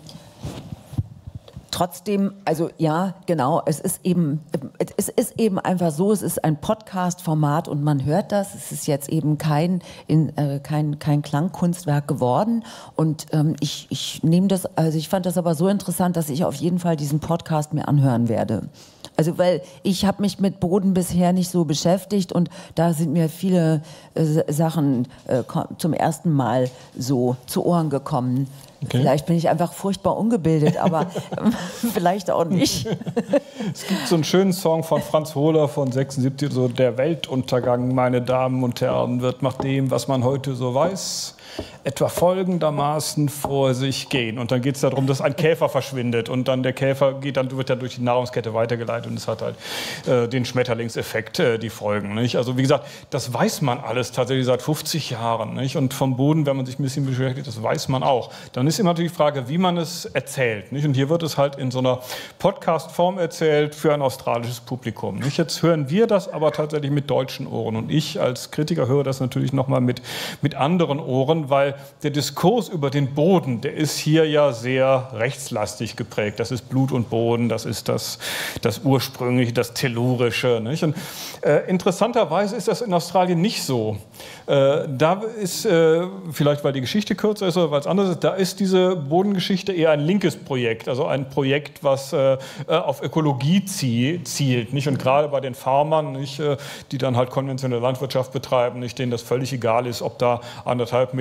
Trotzdem, also ja, genau, es ist eben, es ist eben einfach so, es ist ein Podcast-Format und man hört das. Es ist jetzt eben kein, in, äh, kein, kein Klangkunstwerk geworden. Und ähm, ich, ich nehme das, also ich fand das aber so interessant, dass ich auf jeden Fall diesen Podcast mir anhören werde. Also weil ich habe mich mit Boden bisher nicht so beschäftigt und da sind mir viele äh, Sachen äh, zum ersten Mal so zu Ohren gekommen. Okay. Vielleicht bin ich einfach furchtbar ungebildet, aber vielleicht auch nicht. Es gibt so einen schönen Song von Franz Hohler von sechsundsiebzig, so der Weltuntergang, meine Damen und Herren, wird nach dem, was man heute so weiß, etwa folgendermaßen vor sich gehen. Und dann geht es darum, dass ein Käfer verschwindet und dann der Käfer geht, dann wird er durch die Nahrungskette weitergeleitet und es hat halt äh, den Schmetterlingseffekt, äh, die Folgen. Nicht? Also wie gesagt, das weiß man alles tatsächlich seit fünfzig Jahren. Nicht? Und vom Boden, wenn man sich ein bisschen beschäftigt, das weiß man auch. Dann ist immer natürlich die Frage, wie man es erzählt. Nicht? Und hier wird es halt in so einer Podcast-Form erzählt für ein australisches Publikum. Nicht? Jetzt hören wir das aber tatsächlich mit deutschen Ohren. Und ich als Kritiker höre das natürlich nochmal mit, mit anderen Ohren, weil der Diskurs über den Boden, der ist hier ja sehr rechtslastig geprägt. Das ist Blut und Boden, das ist das, das Ursprüngliche, das Tellurische. Nicht? Und, äh, interessanterweise ist das in Australien nicht so. Äh, da ist, äh, vielleicht weil die Geschichte kürzer ist oder weil es anders ist, da ist diese Bodengeschichte eher ein linkes Projekt, also ein Projekt, was äh, auf Ökologie zielt. Nicht? Und gerade bei den Farmern, nicht, äh, die dann halt konventionelle Landwirtschaft betreiben, nicht, denen das völlig egal ist, ob da anderthalb Millimeter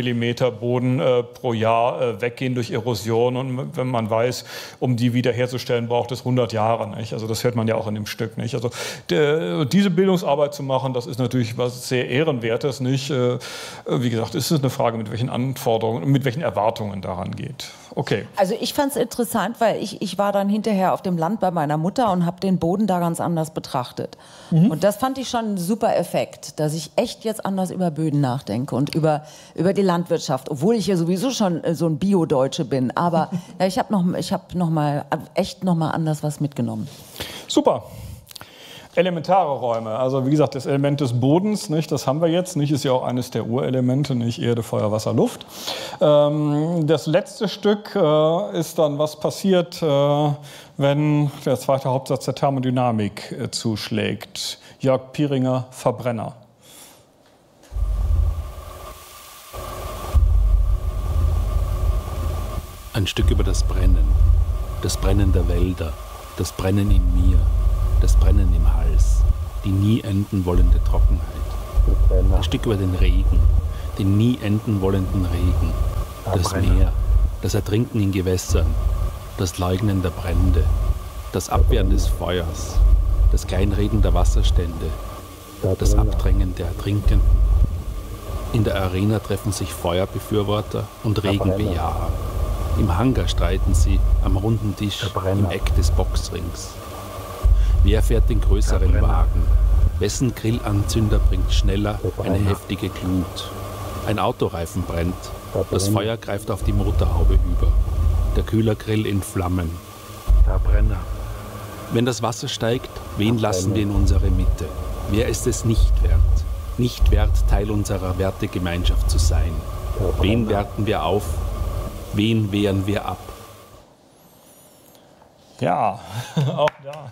Liter Boden äh, pro Jahr äh, weggehen durch Erosion. Und wenn man weiß, um die wiederherzustellen, braucht es hundert Jahre. Nicht? Also das hört man ja auch in dem Stück. Nicht? Also der, diese Bildungsarbeit zu machen, das ist natürlich was sehr Ehrenwertes. Nicht? Äh, wie gesagt, es ist eine Frage, mit welchen Anforderungen, mit welchen Erwartungen daran geht. Okay. Also ich fand es interessant, weil ich, ich war dann hinterher auf dem Land bei meiner Mutter und habe den Boden da ganz anders betrachtet. Mhm. Und das fand ich schon ein super Effekt, dass ich echt jetzt anders über Böden nachdenke und über, über die Landwirtschaft, obwohl ich ja sowieso schon so ein Bio-Deutsche bin. Aber ja, ich habe noch, ich hab noch mal, echt noch mal anders was mitgenommen. Super. Elementare Räume, also wie gesagt, das Element des Bodens, nicht, das haben wir jetzt, nicht, ist ja auch eines der Urelemente, nicht Erde, Feuer, Wasser, Luft. Ähm, das letzte Stück äh, ist dann, was passiert, äh, wenn der zweite Hauptsatz der Thermodynamik äh, zuschlägt. Jörg Pieringer, Verbrenner. Ein Stück über das Brennen, das Brennen der Wälder, das Brennen in mir. Das Brennen im Hals, die nie enden wollende Trockenheit. Ein Stück über den Regen, den nie enden wollenden Regen. Das Meer, das Ertrinken in Gewässern, das Leugnen der Brände, das Abwehren des Feuers, das Kleinreden der Wasserstände, das Abdrängen der Ertrinkenden. In der Arena treffen sich Feuerbefürworter und Regenbejaher. Im Hangar streiten sie am runden Tisch im Eck des Boxrings. Wer fährt den größeren Wagen? Wessen Grillanzünder bringt schneller eine heftige Glut? Ein Autoreifen brennt. Das Feuer greift auf die Motorhaube über. Der Kühlergrill in Flammen. Der Brenner. Wenn das Wasser steigt, wen lassen wir in unsere Mitte? Wer ist es nicht wert? Nicht wert, Teil unserer Wertegemeinschaft zu sein. Wen werten wir auf? Wen wehren wir ab? Ja, auch da.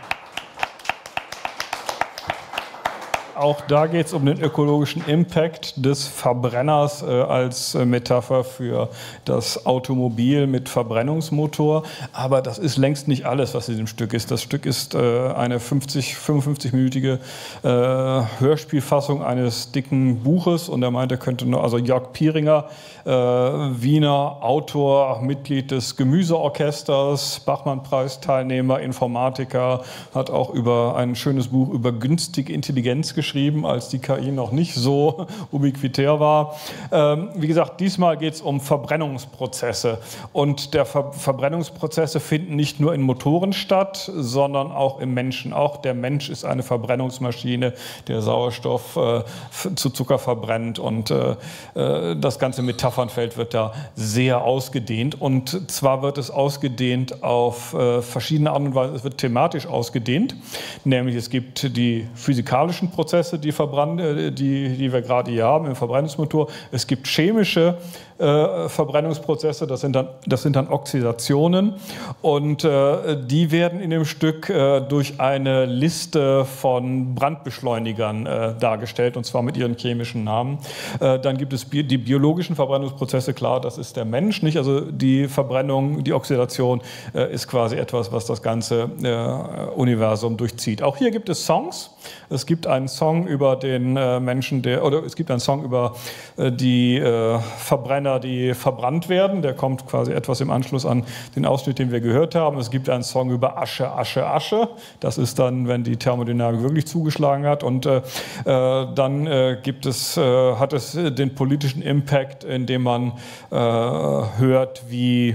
Auch da geht es um den ökologischen Impact des Verbrenners äh, als äh, Metapher für das Automobil mit Verbrennungsmotor. Aber das ist längst nicht alles, was in dem Stück ist. Das Stück ist äh, eine fünfzig, fünfundfünfzig-minütige äh, Hörspielfassung eines dicken Buches. Und er meinte, er könnte nur, also Jörg Pieringer, äh, Wiener Autor, Mitglied des Gemüseorchesters, Bachmann-Preis-Teilnehmer, Informatiker, hat auch über ein schönes Buch über günstige Intelligenz geschrieben. geschrieben, als die K I noch nicht so ubiquitär war. Ähm, wie gesagt, diesmal geht es um Verbrennungsprozesse. Und der Ver Verbrennungsprozesse finden nicht nur in Motoren statt, sondern auch im Menschen. Auch der Mensch ist eine Verbrennungsmaschine, der Sauerstoff äh, zu Zucker verbrennt. Und äh, das ganze Metaphernfeld wird da sehr ausgedehnt. Und zwar wird es ausgedehnt auf äh, verschiedene Art und Weise. Es wird thematisch ausgedehnt. Nämlich es gibt die physikalischen Prozesse, Die, verbrannt, die, die wir gerade hier haben im Verbrennungsmotor. Es gibt chemische äh, Verbrennungsprozesse, das sind, dann, das sind dann Oxidationen. Und äh, die werden in dem Stück äh, durch eine Liste von Brandbeschleunigern äh, dargestellt, und zwar mit ihren chemischen Namen. Äh, dann gibt es bi die biologischen Verbrennungsprozesse, klar, das ist der Mensch, nicht? Also die Verbrennung, die Oxidation äh, ist quasi etwas, was das ganze äh, Universum durchzieht. Auch hier gibt es Songs. Es gibt einen Song über den äh, Menschen, der, oder es gibt einen Song über äh, die äh, Verbrenner, die verbrannt werden. Der kommt quasi etwas im Anschluss an den Ausschnitt, den wir gehört haben. Es gibt einen Song über Asche, Asche, Asche. Das ist dann, wenn die Thermodynamik wirklich zugeschlagen hat. Und äh, äh, dann äh, gibt es, äh, hat es den politischen Impact, indem man äh, hört, wie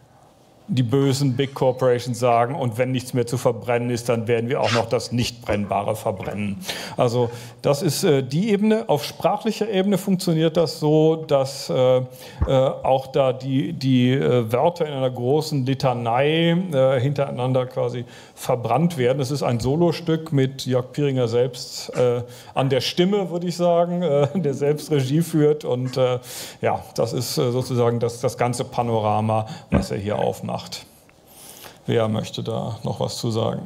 die bösen Big Corporations sagen, und wenn nichts mehr zu verbrennen ist, dann werden wir auch noch das Nicht-Brennbare verbrennen. Also das ist äh, die Ebene. Auf sprachlicher Ebene funktioniert das so, dass äh, äh, auch da die, die äh, Wörter in einer großen Litanei äh, hintereinander quasi verbrannt werden. Es ist ein Solostück mit Jörg Pieringer selbst äh, an der Stimme, würde ich sagen, äh, der selbst Regie führt. Und äh, ja, das ist äh, sozusagen das, das ganze Panorama, was er hier aufmacht. Wer möchte da noch was zu sagen?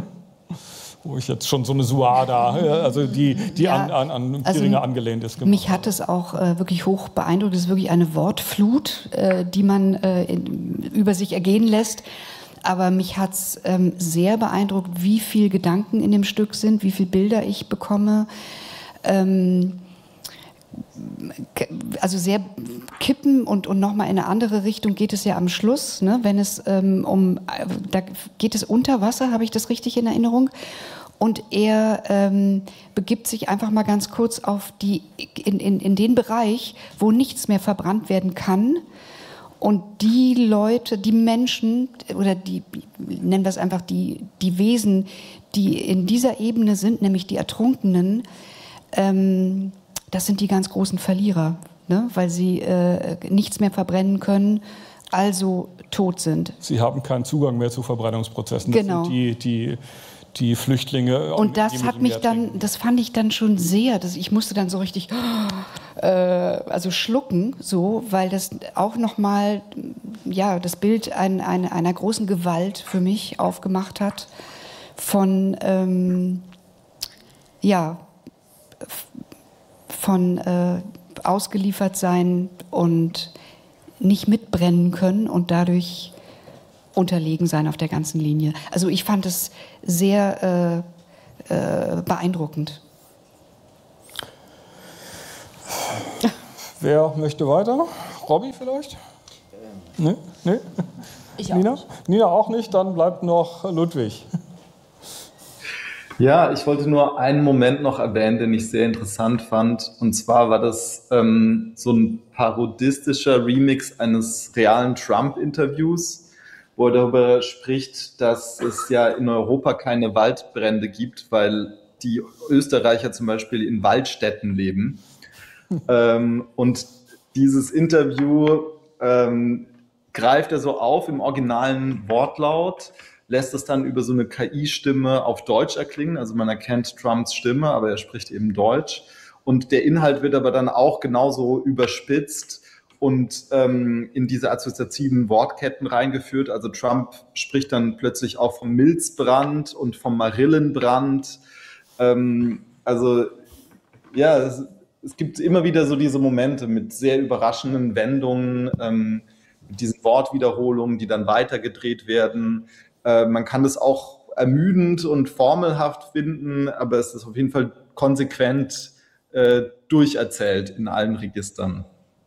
Wo ich jetzt schon so eine Suada, also die, die ja, an, an, an Pieringer also angelehnt ist. Mich hat es auch äh, wirklich hoch beeindruckt. Es ist wirklich eine Wortflut, äh, die man äh, in, über sich ergehen lässt. Aber mich hat es ähm, sehr beeindruckt, wie viel Gedanken in dem Stück sind, wie viele Bilder ich bekomme. Ähm, also sehr kippen und, und nochmal in eine andere Richtung geht es ja am Schluss, ne? Wenn es ähm, um, da geht es unter Wasser, habe ich das richtig in Erinnerung? Und er ähm, begibt sich einfach mal ganz kurz auf die, in, in, in den Bereich, wo nichts mehr verbrannt werden kann. Und die Leute, die Menschen, oder die, nennen wir es einfach die, die Wesen, die in dieser Ebene sind, nämlich die Ertrunkenen, ähm, das sind die ganz großen Verlierer, ne? Weil sie äh, nichts mehr verbrennen können, also tot sind. Sie haben keinen Zugang mehr zu Verbrennungsprozessen. Genau. Das sind die, die die Flüchtlinge. Und das hat mich dann, das fand ich dann schon sehr, dass ich musste dann so richtig, äh, also schlucken, so, weil das auch nochmal, ja, das Bild ein, ein, einer großen Gewalt für mich aufgemacht hat, von, ähm, ja, von äh, ausgeliefert sein und nicht mitbrennen können und dadurch unterlegen sein auf der ganzen Linie. Also ich fand es sehr äh, äh, beeindruckend. Wer möchte weiter? Robby vielleicht? Nee? Nee? Ich auch Nina? nicht. Nina auch nicht, dann bleibt noch Ludwig. Ja, ich wollte nur einen Moment noch erwähnen, den ich sehr interessant fand. Und zwar war das ähm, so ein parodistischer Remix eines realen Trump-Interviews, wo er darüber spricht, dass es ja in Europa keine Waldbrände gibt, weil die Österreicher zum Beispiel in Waldstätten leben. ähm, und dieses Interview ähm, greift er so auf im originalen Wortlaut, lässt es dann über so eine K I-Stimme auf Deutsch erklingen. Also man erkennt Trumps Stimme, aber er spricht eben Deutsch. Und der Inhalt wird aber dann auch genauso überspitzt und ähm, in diese assoziativen Wortketten reingeführt. Also Trump spricht dann plötzlich auch vom Milzbrand und vom Marillenbrand. Ähm, also ja, es, es gibt immer wieder so diese Momente mit sehr überraschenden Wendungen, ähm, mit diesen Wortwiederholungen, die dann weitergedreht werden. Äh, man kann das auch ermüdend und formelhaft finden, aber es ist auf jeden Fall konsequent äh, durcherzählt in allen Registern.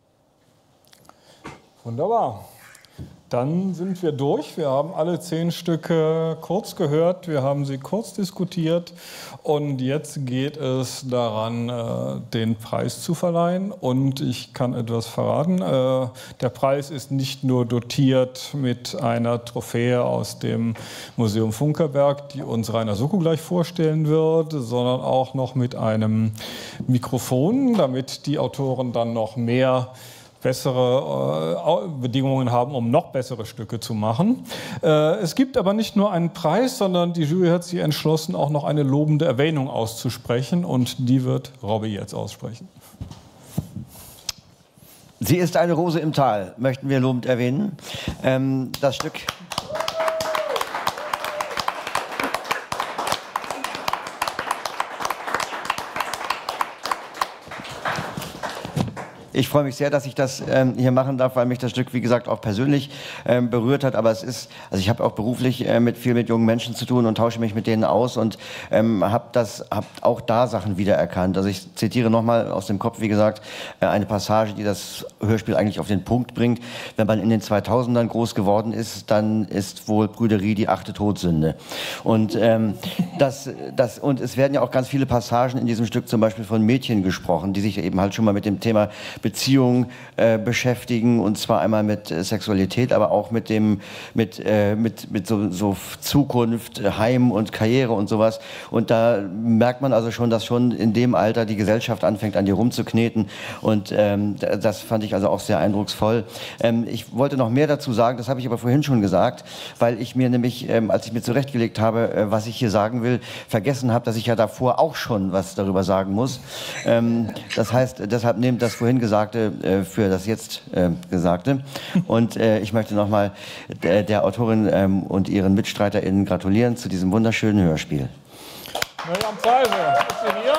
Wunderbar. Dann sind wir durch. Wir haben alle zehn Stücke kurz gehört, wir haben sie kurz diskutiert und jetzt geht es daran, den Preis zu verleihen. Und ich kann etwas verraten. Der Preis ist nicht nur dotiert mit einer Trophäe aus dem Museum Funkerberg, die uns Rainer Soko gleich vorstellen wird, sondern auch noch mit einem Mikrofon, damit die Autoren dann noch mehr bessere äh, Bedingungen haben, um noch bessere Stücke zu machen. Äh, es gibt aber nicht nur einen Preis, sondern die Jury hat sich entschlossen, auch noch eine lobende Erwähnung auszusprechen und die wird Robby jetzt aussprechen. Sie ist eine Rose im Tal, möchten wir lobend erwähnen. Ähm, das Stück... Ich freue mich sehr, dass ich das ähm, hier machen darf, weil mich das Stück, wie gesagt, auch persönlich ähm, berührt hat. Aber es ist, also ich habe auch beruflich äh, mit viel mit jungen Menschen zu tun und tausche mich mit denen aus und ähm, habe das, habe auch da Sachen wiedererkannt. Also ich zitiere nochmal aus dem Kopf, wie gesagt, äh, eine Passage, die das Hörspiel eigentlich auf den Punkt bringt. Wenn man in den zweitausendern groß geworden ist, dann ist wohl Prüderie die achte Todsünde. Und ähm, das, das, und es werden ja auch ganz viele Passagen in diesem Stück zum Beispiel von Mädchen gesprochen, die sich eben halt schon mal mit dem Thema Beziehung äh, beschäftigen, und zwar einmal mit äh, Sexualität, aber auch mit dem mit äh, mit mit so, so Zukunft, Heim und Karriere und sowas. Und da merkt man also schon, dass schon in dem Alter die Gesellschaft anfängt, an dir rumzukneten. Und ähm, das fand ich also auch sehr eindrucksvoll. Ähm, ich wollte noch mehr dazu sagen, das habe ich aber vorhin schon gesagt, weil ich mir nämlich, ähm, als ich mir zurechtgelegt habe, äh, was ich hier sagen will, vergessen habe, dass ich ja davor auch schon was darüber sagen muss. Ähm, das heißt, deshalb nehmt das vorhin gesagt äh, für das jetzt äh, Gesagte. Und äh, ich möchte nochmal der, der Autorin ähm, und ihren MitstreiterInnen gratulieren zu diesem wunderschönen Hörspiel. Miriam Zeise, ist sie hier?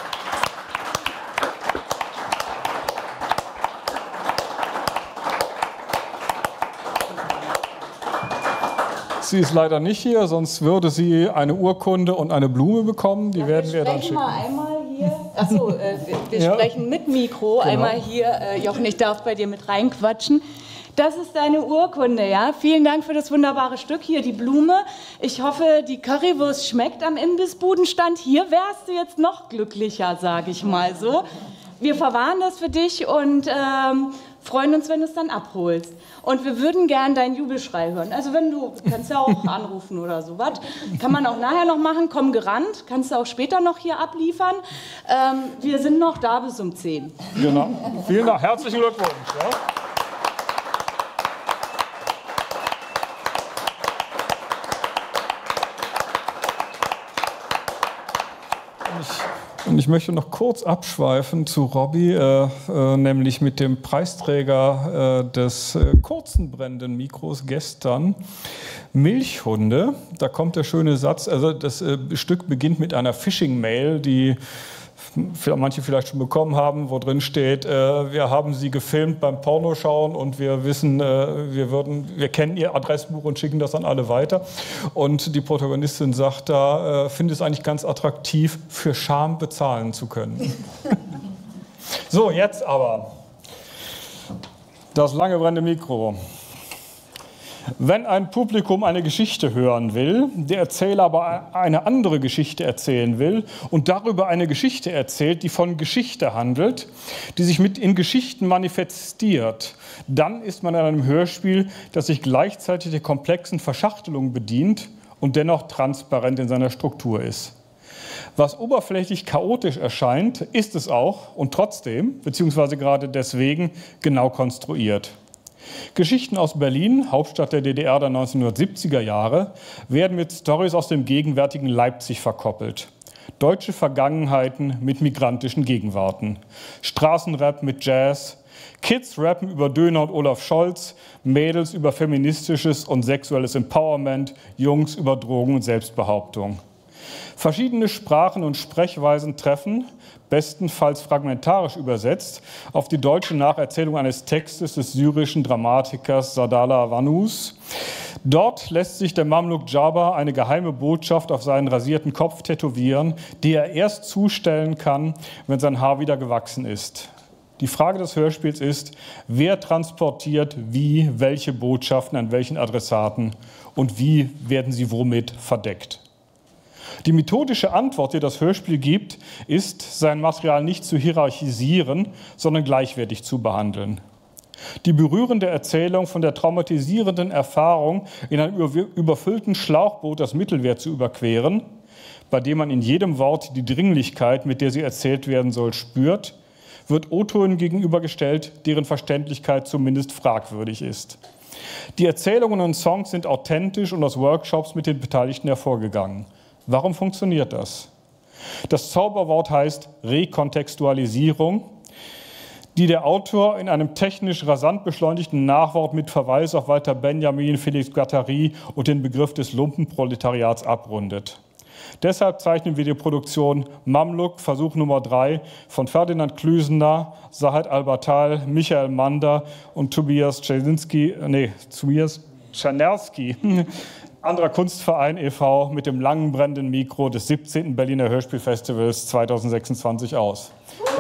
Sie ist leider nicht hier, sonst würde sie eine Urkunde und eine Blume bekommen. Die ja, werden wir dann schicken. Mal einmal hier. Achso, äh, wir, wir Ja. sprechen mit Mikro. Genau. Einmal hier, äh, Jochen, ich darf bei dir mit reinquatschen. Das ist deine Urkunde, ja? Vielen Dank für das wunderbare Stück. Hier die Blume. Ich hoffe, die Currywurst schmeckt am Imbissbudenstand. Hier wärst du jetzt noch glücklicher, sage ich mal so. Wir verwahren das für dich und ähm, freuen uns, wenn du es dann abholst. Und wir würden gern deinen Jubelschrei hören. Also wenn du, du kannst ja auch anrufen oder so was. Kann man auch nachher noch machen, komm gerannt. Kannst du auch später noch hier abliefern. Ähm, wir sind noch da bis um zehn. Genau. Vielen Dank. Herzlichen Glückwunsch. Ja. Und ich möchte noch kurz abschweifen zu Robbie, äh, äh, nämlich mit dem Preisträger äh, des äh, kurzen brennenden Mikros gestern, Milchhunde. Da kommt der schöne Satz, also das äh, Stück beginnt mit einer Phishing-Mail, die manche vielleicht schon bekommen haben, wo drin steht, äh, wir haben Sie gefilmt beim Pornoschauen und wir wissen, äh, wir, würden, wir kennen Ihr Adressbuch und schicken das an alle weiter. Und die Protagonistin sagt da, äh, finde es eigentlich ganz attraktiv, für Scham bezahlen zu können. So, jetzt aber das lange brennende Mikro. Wenn ein Publikum eine Geschichte hören will, der Erzähler aber eine andere Geschichte erzählen will und darüber eine Geschichte erzählt, die von Geschichte handelt, die sich mit in Geschichten manifestiert, dann ist man in einem Hörspiel, das sich gleichzeitig der komplexen Verschachtelung bedient und dennoch transparent in seiner Struktur ist. Was oberflächlich chaotisch erscheint, ist es auch und trotzdem, beziehungsweise gerade deswegen, genau konstruiert. Geschichten aus Berlin, Hauptstadt der D D R der neunzehnhundertsiebziger Jahre, werden mit Storys aus dem gegenwärtigen Leipzig verkoppelt. Deutsche Vergangenheiten mit migrantischen Gegenwarten. Straßenrap mit Jazz. Kids rappen über Döner und Olaf Scholz. Mädels über feministisches und sexuelles Empowerment. Jungs über Drogen und Selbstbehauptung. Verschiedene Sprachen und Sprechweisen treffen, bestenfalls fragmentarisch übersetzt, auf die deutsche Nacherzählung eines Textes des syrischen Dramatikers Sadala Vanus. Dort lässt sich der Mamluk Djaba eine geheime Botschaft auf seinen rasierten Kopf tätowieren, die er erst zustellen kann, wenn sein Haar wieder gewachsen ist. Die Frage des Hörspiels ist, wer transportiert wie welche Botschaften an welchen Adressaten und wie werden sie womit verdeckt. Die methodische Antwort, die das Hörspiel gibt, ist, sein Material nicht zu hierarchisieren, sondern gleichwertig zu behandeln. Die berührende Erzählung von der traumatisierenden Erfahrung, in einem überfüllten Schlauchboot das Mittelmeer zu überqueren, bei dem man in jedem Wort die Dringlichkeit, mit der sie erzählt werden soll, spürt, wird O-Tönen gegenübergestellt, deren Verständlichkeit zumindest fragwürdig ist. Die Erzählungen und Songs sind authentisch und aus Workshops mit den Beteiligten hervorgegangen. Warum funktioniert das? Das Zauberwort heißt Rekontextualisierung, die der Autor in einem technisch rasant beschleunigten Nachwort mit Verweis auf Walter Benjamin, Felix Guattari und den Begriff des Lumpenproletariats abrundet. Deshalb zeichnen wir die Produktion Mamluk, Versuch Nummer drei von Ferdinand Klüsener, Saad Albatal, Michael Mander und Tobias Czerzinski, nee, Tobias Czernerski, anderer Kunstverein e V mit dem langen brennenden Mikro des siebzehnten Berliner Hörspielfestivals zweitausendsechsundzwanzig aus.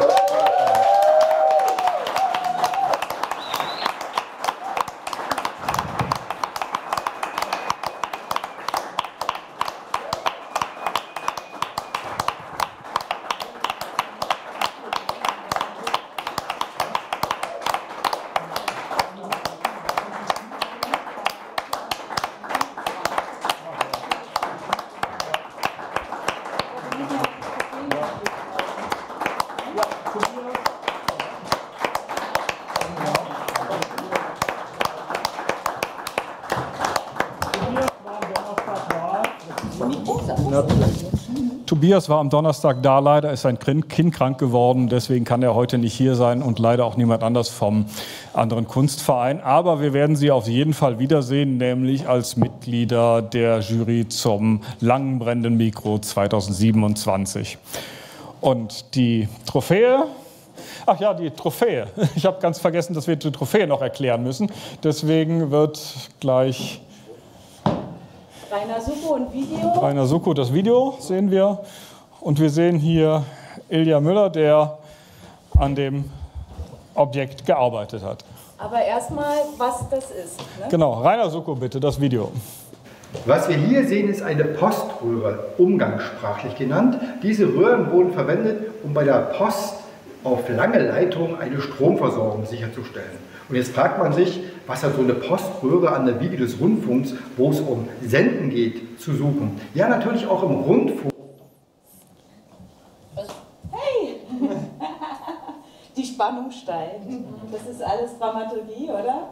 Tobias war am Donnerstag da, leider ist sein Kind krank geworden, deswegen kann er heute nicht hier sein und leider auch niemand anders vom anderen Kunstverein. Aber wir werden Sie auf jeden Fall wiedersehen, nämlich als Mitglieder der Jury zum langen brennenden Mikro zweitausendsiebenundzwanzig. Und die Trophäe, ach ja, die Trophäe. Ich habe ganz vergessen, dass wir die Trophäe noch erklären müssen. Deswegen wird gleich Rainer Suckow und Video. Rainer Suckow, das Video sehen wir. Und wir sehen hier Ilja Müller, der an dem Objekt gearbeitet hat. Aber erstmal, was das ist. Ne? Genau, Rainer Suckow, bitte, das Video. Was wir hier sehen, ist eine Poströhre, umgangssprachlich genannt. Diese Röhren wurden verwendet, um bei der Post auf lange Leitungen eine Stromversorgung sicherzustellen. Und jetzt fragt man sich, was hat so eine Poströhre an der Wiege des Rundfunks, wo es um Senden geht, zu suchen? Ja, natürlich auch im Rundfunk. Hey! Die Spannung steigt. Das ist alles Dramaturgie, oder?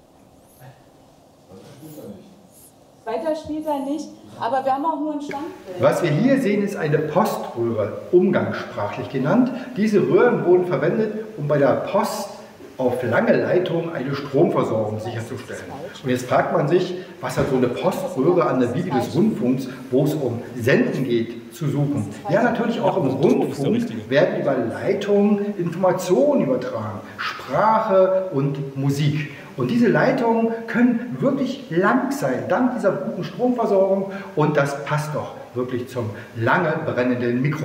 Weiter spielt er nicht, aber wir haben auch nur ein Standbild. Was wir hier sehen, ist eine Poströhre, umgangssprachlich genannt. Diese Röhren wurden verwendet, um bei der Post auf lange Leitungen eine Stromversorgung sicherzustellen. Und jetzt fragt man sich, was hat so eine Poströhre an der Wiege des Rundfunks, wo es um Senden geht, zu suchen? Ja, natürlich auch im Rundfunk werden über Leitungen Informationen übertragen, Sprache und Musik. Und diese Leitungen können wirklich lang sein, dank dieser guten Stromversorgung. Und das passt doch wirklich zum lange brennenden Mikro.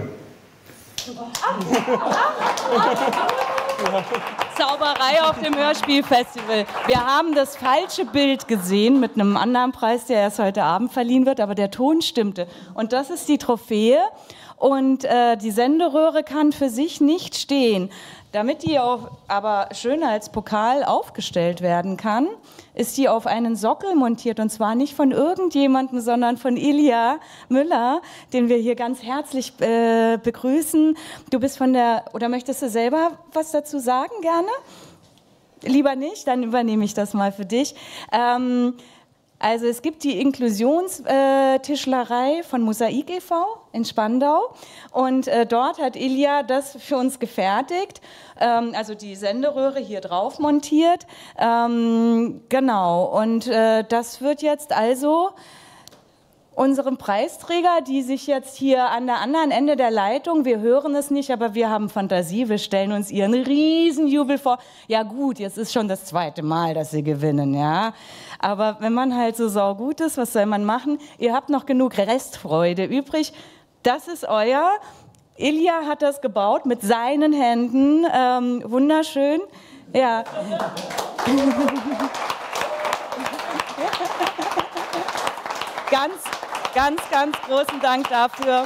Zauberei auf dem Hörspielfestival. Wir haben das falsche Bild gesehen mit einem anderen Preis, der erst heute Abend verliehen wird, aber der Ton stimmte. Und das ist die Trophäe. Und äh, die Senderöhre kann für sich nicht stehen. Damit die auch aber schön als Pokal aufgestellt werden kann, ist die auf einen Sockel montiert, und zwar nicht von irgendjemandem, sondern von Ilja Müller, den wir hier ganz herzlich äh, begrüßen. Du bist von der, oder möchtest du selber was dazu sagen, gerne? Lieber nicht, dann übernehme ich das mal für dich. Ähm, Also es gibt die Inklusionstischlerei von Mosaik e V in Spandau, und äh, dort hat Ilja das für uns gefertigt, ähm, also die Senderöhre hier drauf montiert. Ähm, genau, und äh, das wird jetzt also unseren Preisträger, die sich jetzt hier an der anderen Ende der Leitung, wir hören es nicht, aber wir haben Fantasie, wir stellen uns ihren Riesenjubel vor. Ja gut, jetzt ist schon das zweite Mal, dass sie gewinnen, ja. Aber wenn man halt so saugut ist, was soll man machen? Ihr habt noch genug Restfreude übrig. Das ist euer. Ilja hat das gebaut mit seinen Händen. Ähm, wunderschön. Ja. Ganz, ganz, ganz großen Dank dafür.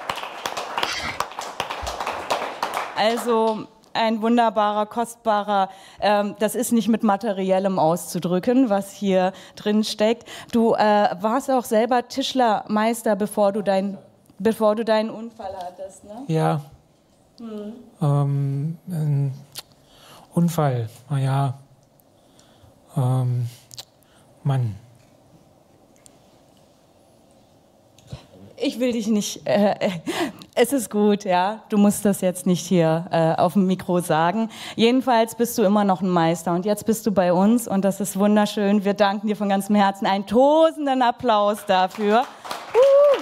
Also ein wunderbarer, kostbarer, ähm, das ist nicht mit Materiellem auszudrücken, was hier drin steckt. Du äh, warst auch selber Tischlermeister, bevor du, dein, bevor du deinen Unfall hattest, ne? Ja. Hm. Ähm, ein Unfall, naja. Ähm, Mann. Ich will dich nicht, äh, es ist gut, ja, du musst das jetzt nicht hier äh, auf dem Mikro sagen. Jedenfalls bist du immer noch ein Meister, und jetzt bist du bei uns, und das ist wunderschön. Wir danken dir von ganzem Herzen. Einen tosenden Applaus dafür. Uh.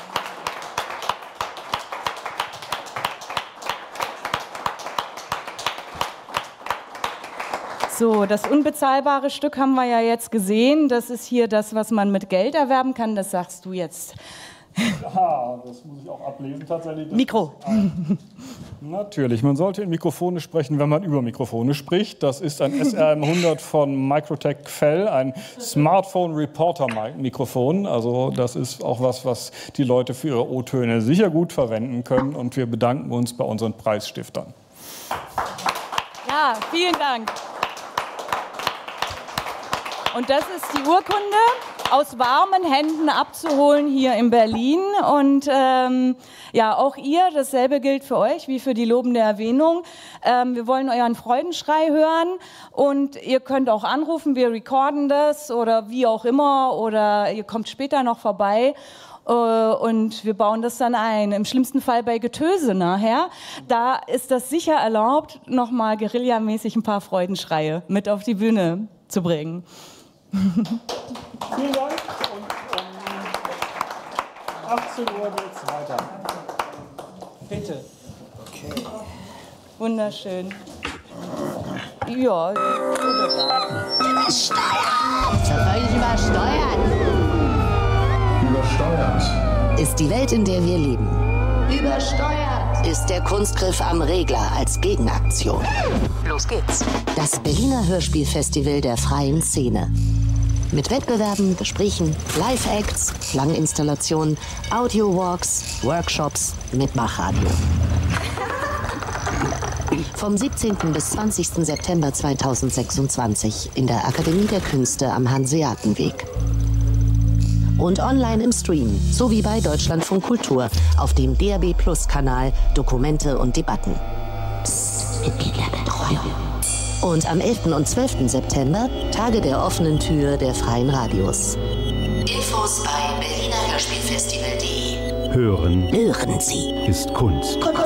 So, das unbezahlbare Stück haben wir ja jetzt gesehen. Das ist hier das, was man mit Geld erwerben kann. Das sagst du jetzt. Ja, das muss ich auch ablesen tatsächlich. Mikro. Natürlich, man sollte in Mikrofone sprechen, wenn man über Mikrofone spricht. Das ist ein S R M hundert von Microtech Fell, ein Smartphone Reporter Mikrofon. Also das ist auch was, was die Leute für ihre O-Töne sicher gut verwenden können, und wir bedanken uns bei unseren Preisstiftern. Ja, vielen Dank. Und das ist die Urkunde, aus warmen Händen abzuholen hier in Berlin. Und ähm, ja, auch ihr, dasselbe gilt für euch wie für die lobende Erwähnung. Ähm, wir wollen euren Freudenschrei hören, und ihr könnt auch anrufen, wir recorden das oder wie auch immer, oder ihr kommt später noch vorbei. Und wir bauen das dann ein. Im schlimmsten Fall bei Getöse nachher. Da ist das sicher erlaubt, nochmal guerillamäßig ein paar Freudenschreie mit auf die Bühne zu bringen. Vielen Dank. Und um achtzehn Uhr geht es weiter. Bitte. Okay. Wunderschön. Ja. Übersteuert! Völlig übersteuert! Übersteuert. Ist die Welt, in der wir leben. Übersteuert. ist der Kunstgriff am Regler als Gegenaktion. Los geht's. Das Berliner Hörspielfestival der freien Szene. Mit Wettbewerben, Gesprächen, Live-Acts, Klanginstallationen, Audio-Walks, Workshops, Mitmachradio. Vom siebzehnten bis zwanzigsten September zweitausendsechsundzwanzig in der Akademie der Künste am Hanseatenweg. Und online im Stream, sowie bei Deutschlandfunk Kultur auf dem D A B Plus Kanal Dokumente und Debatten. Psst, Mitgliederbetreuung. Und am elften und zwölften September Tage der offenen Tür der freien Radios. Infos bei berliner hörspielfestival punkt de. Hören. Hören Sie. Ist Kunst. Kunst.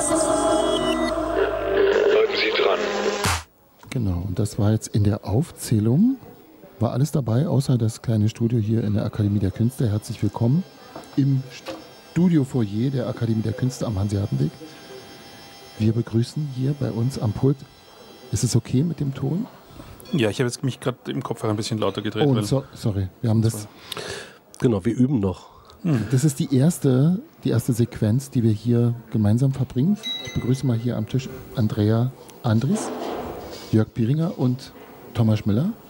Bleiben Sie dran. Genau, und das war jetzt in der Aufzählung. War alles dabei, außer das kleine Studio hier in der Akademie der Künste. Herzlich willkommen im Studiofoyer der Akademie der Künste am Hanseatenweg. Wir begrüßen hier bei uns am Pult. Ist es okay mit dem Ton? Ja, ich habe jetzt mich gerade im Kopfhörer ein bisschen lauter gedreht. Oh, so, sorry, wir haben das. Genau, wir üben noch. Das ist die erste, die erste Sequenz, die wir hier gemeinsam verbringen. Ich begrüße mal hier am Tisch Andrea Andries, Jörg Pieringer und Thomas Schmiller.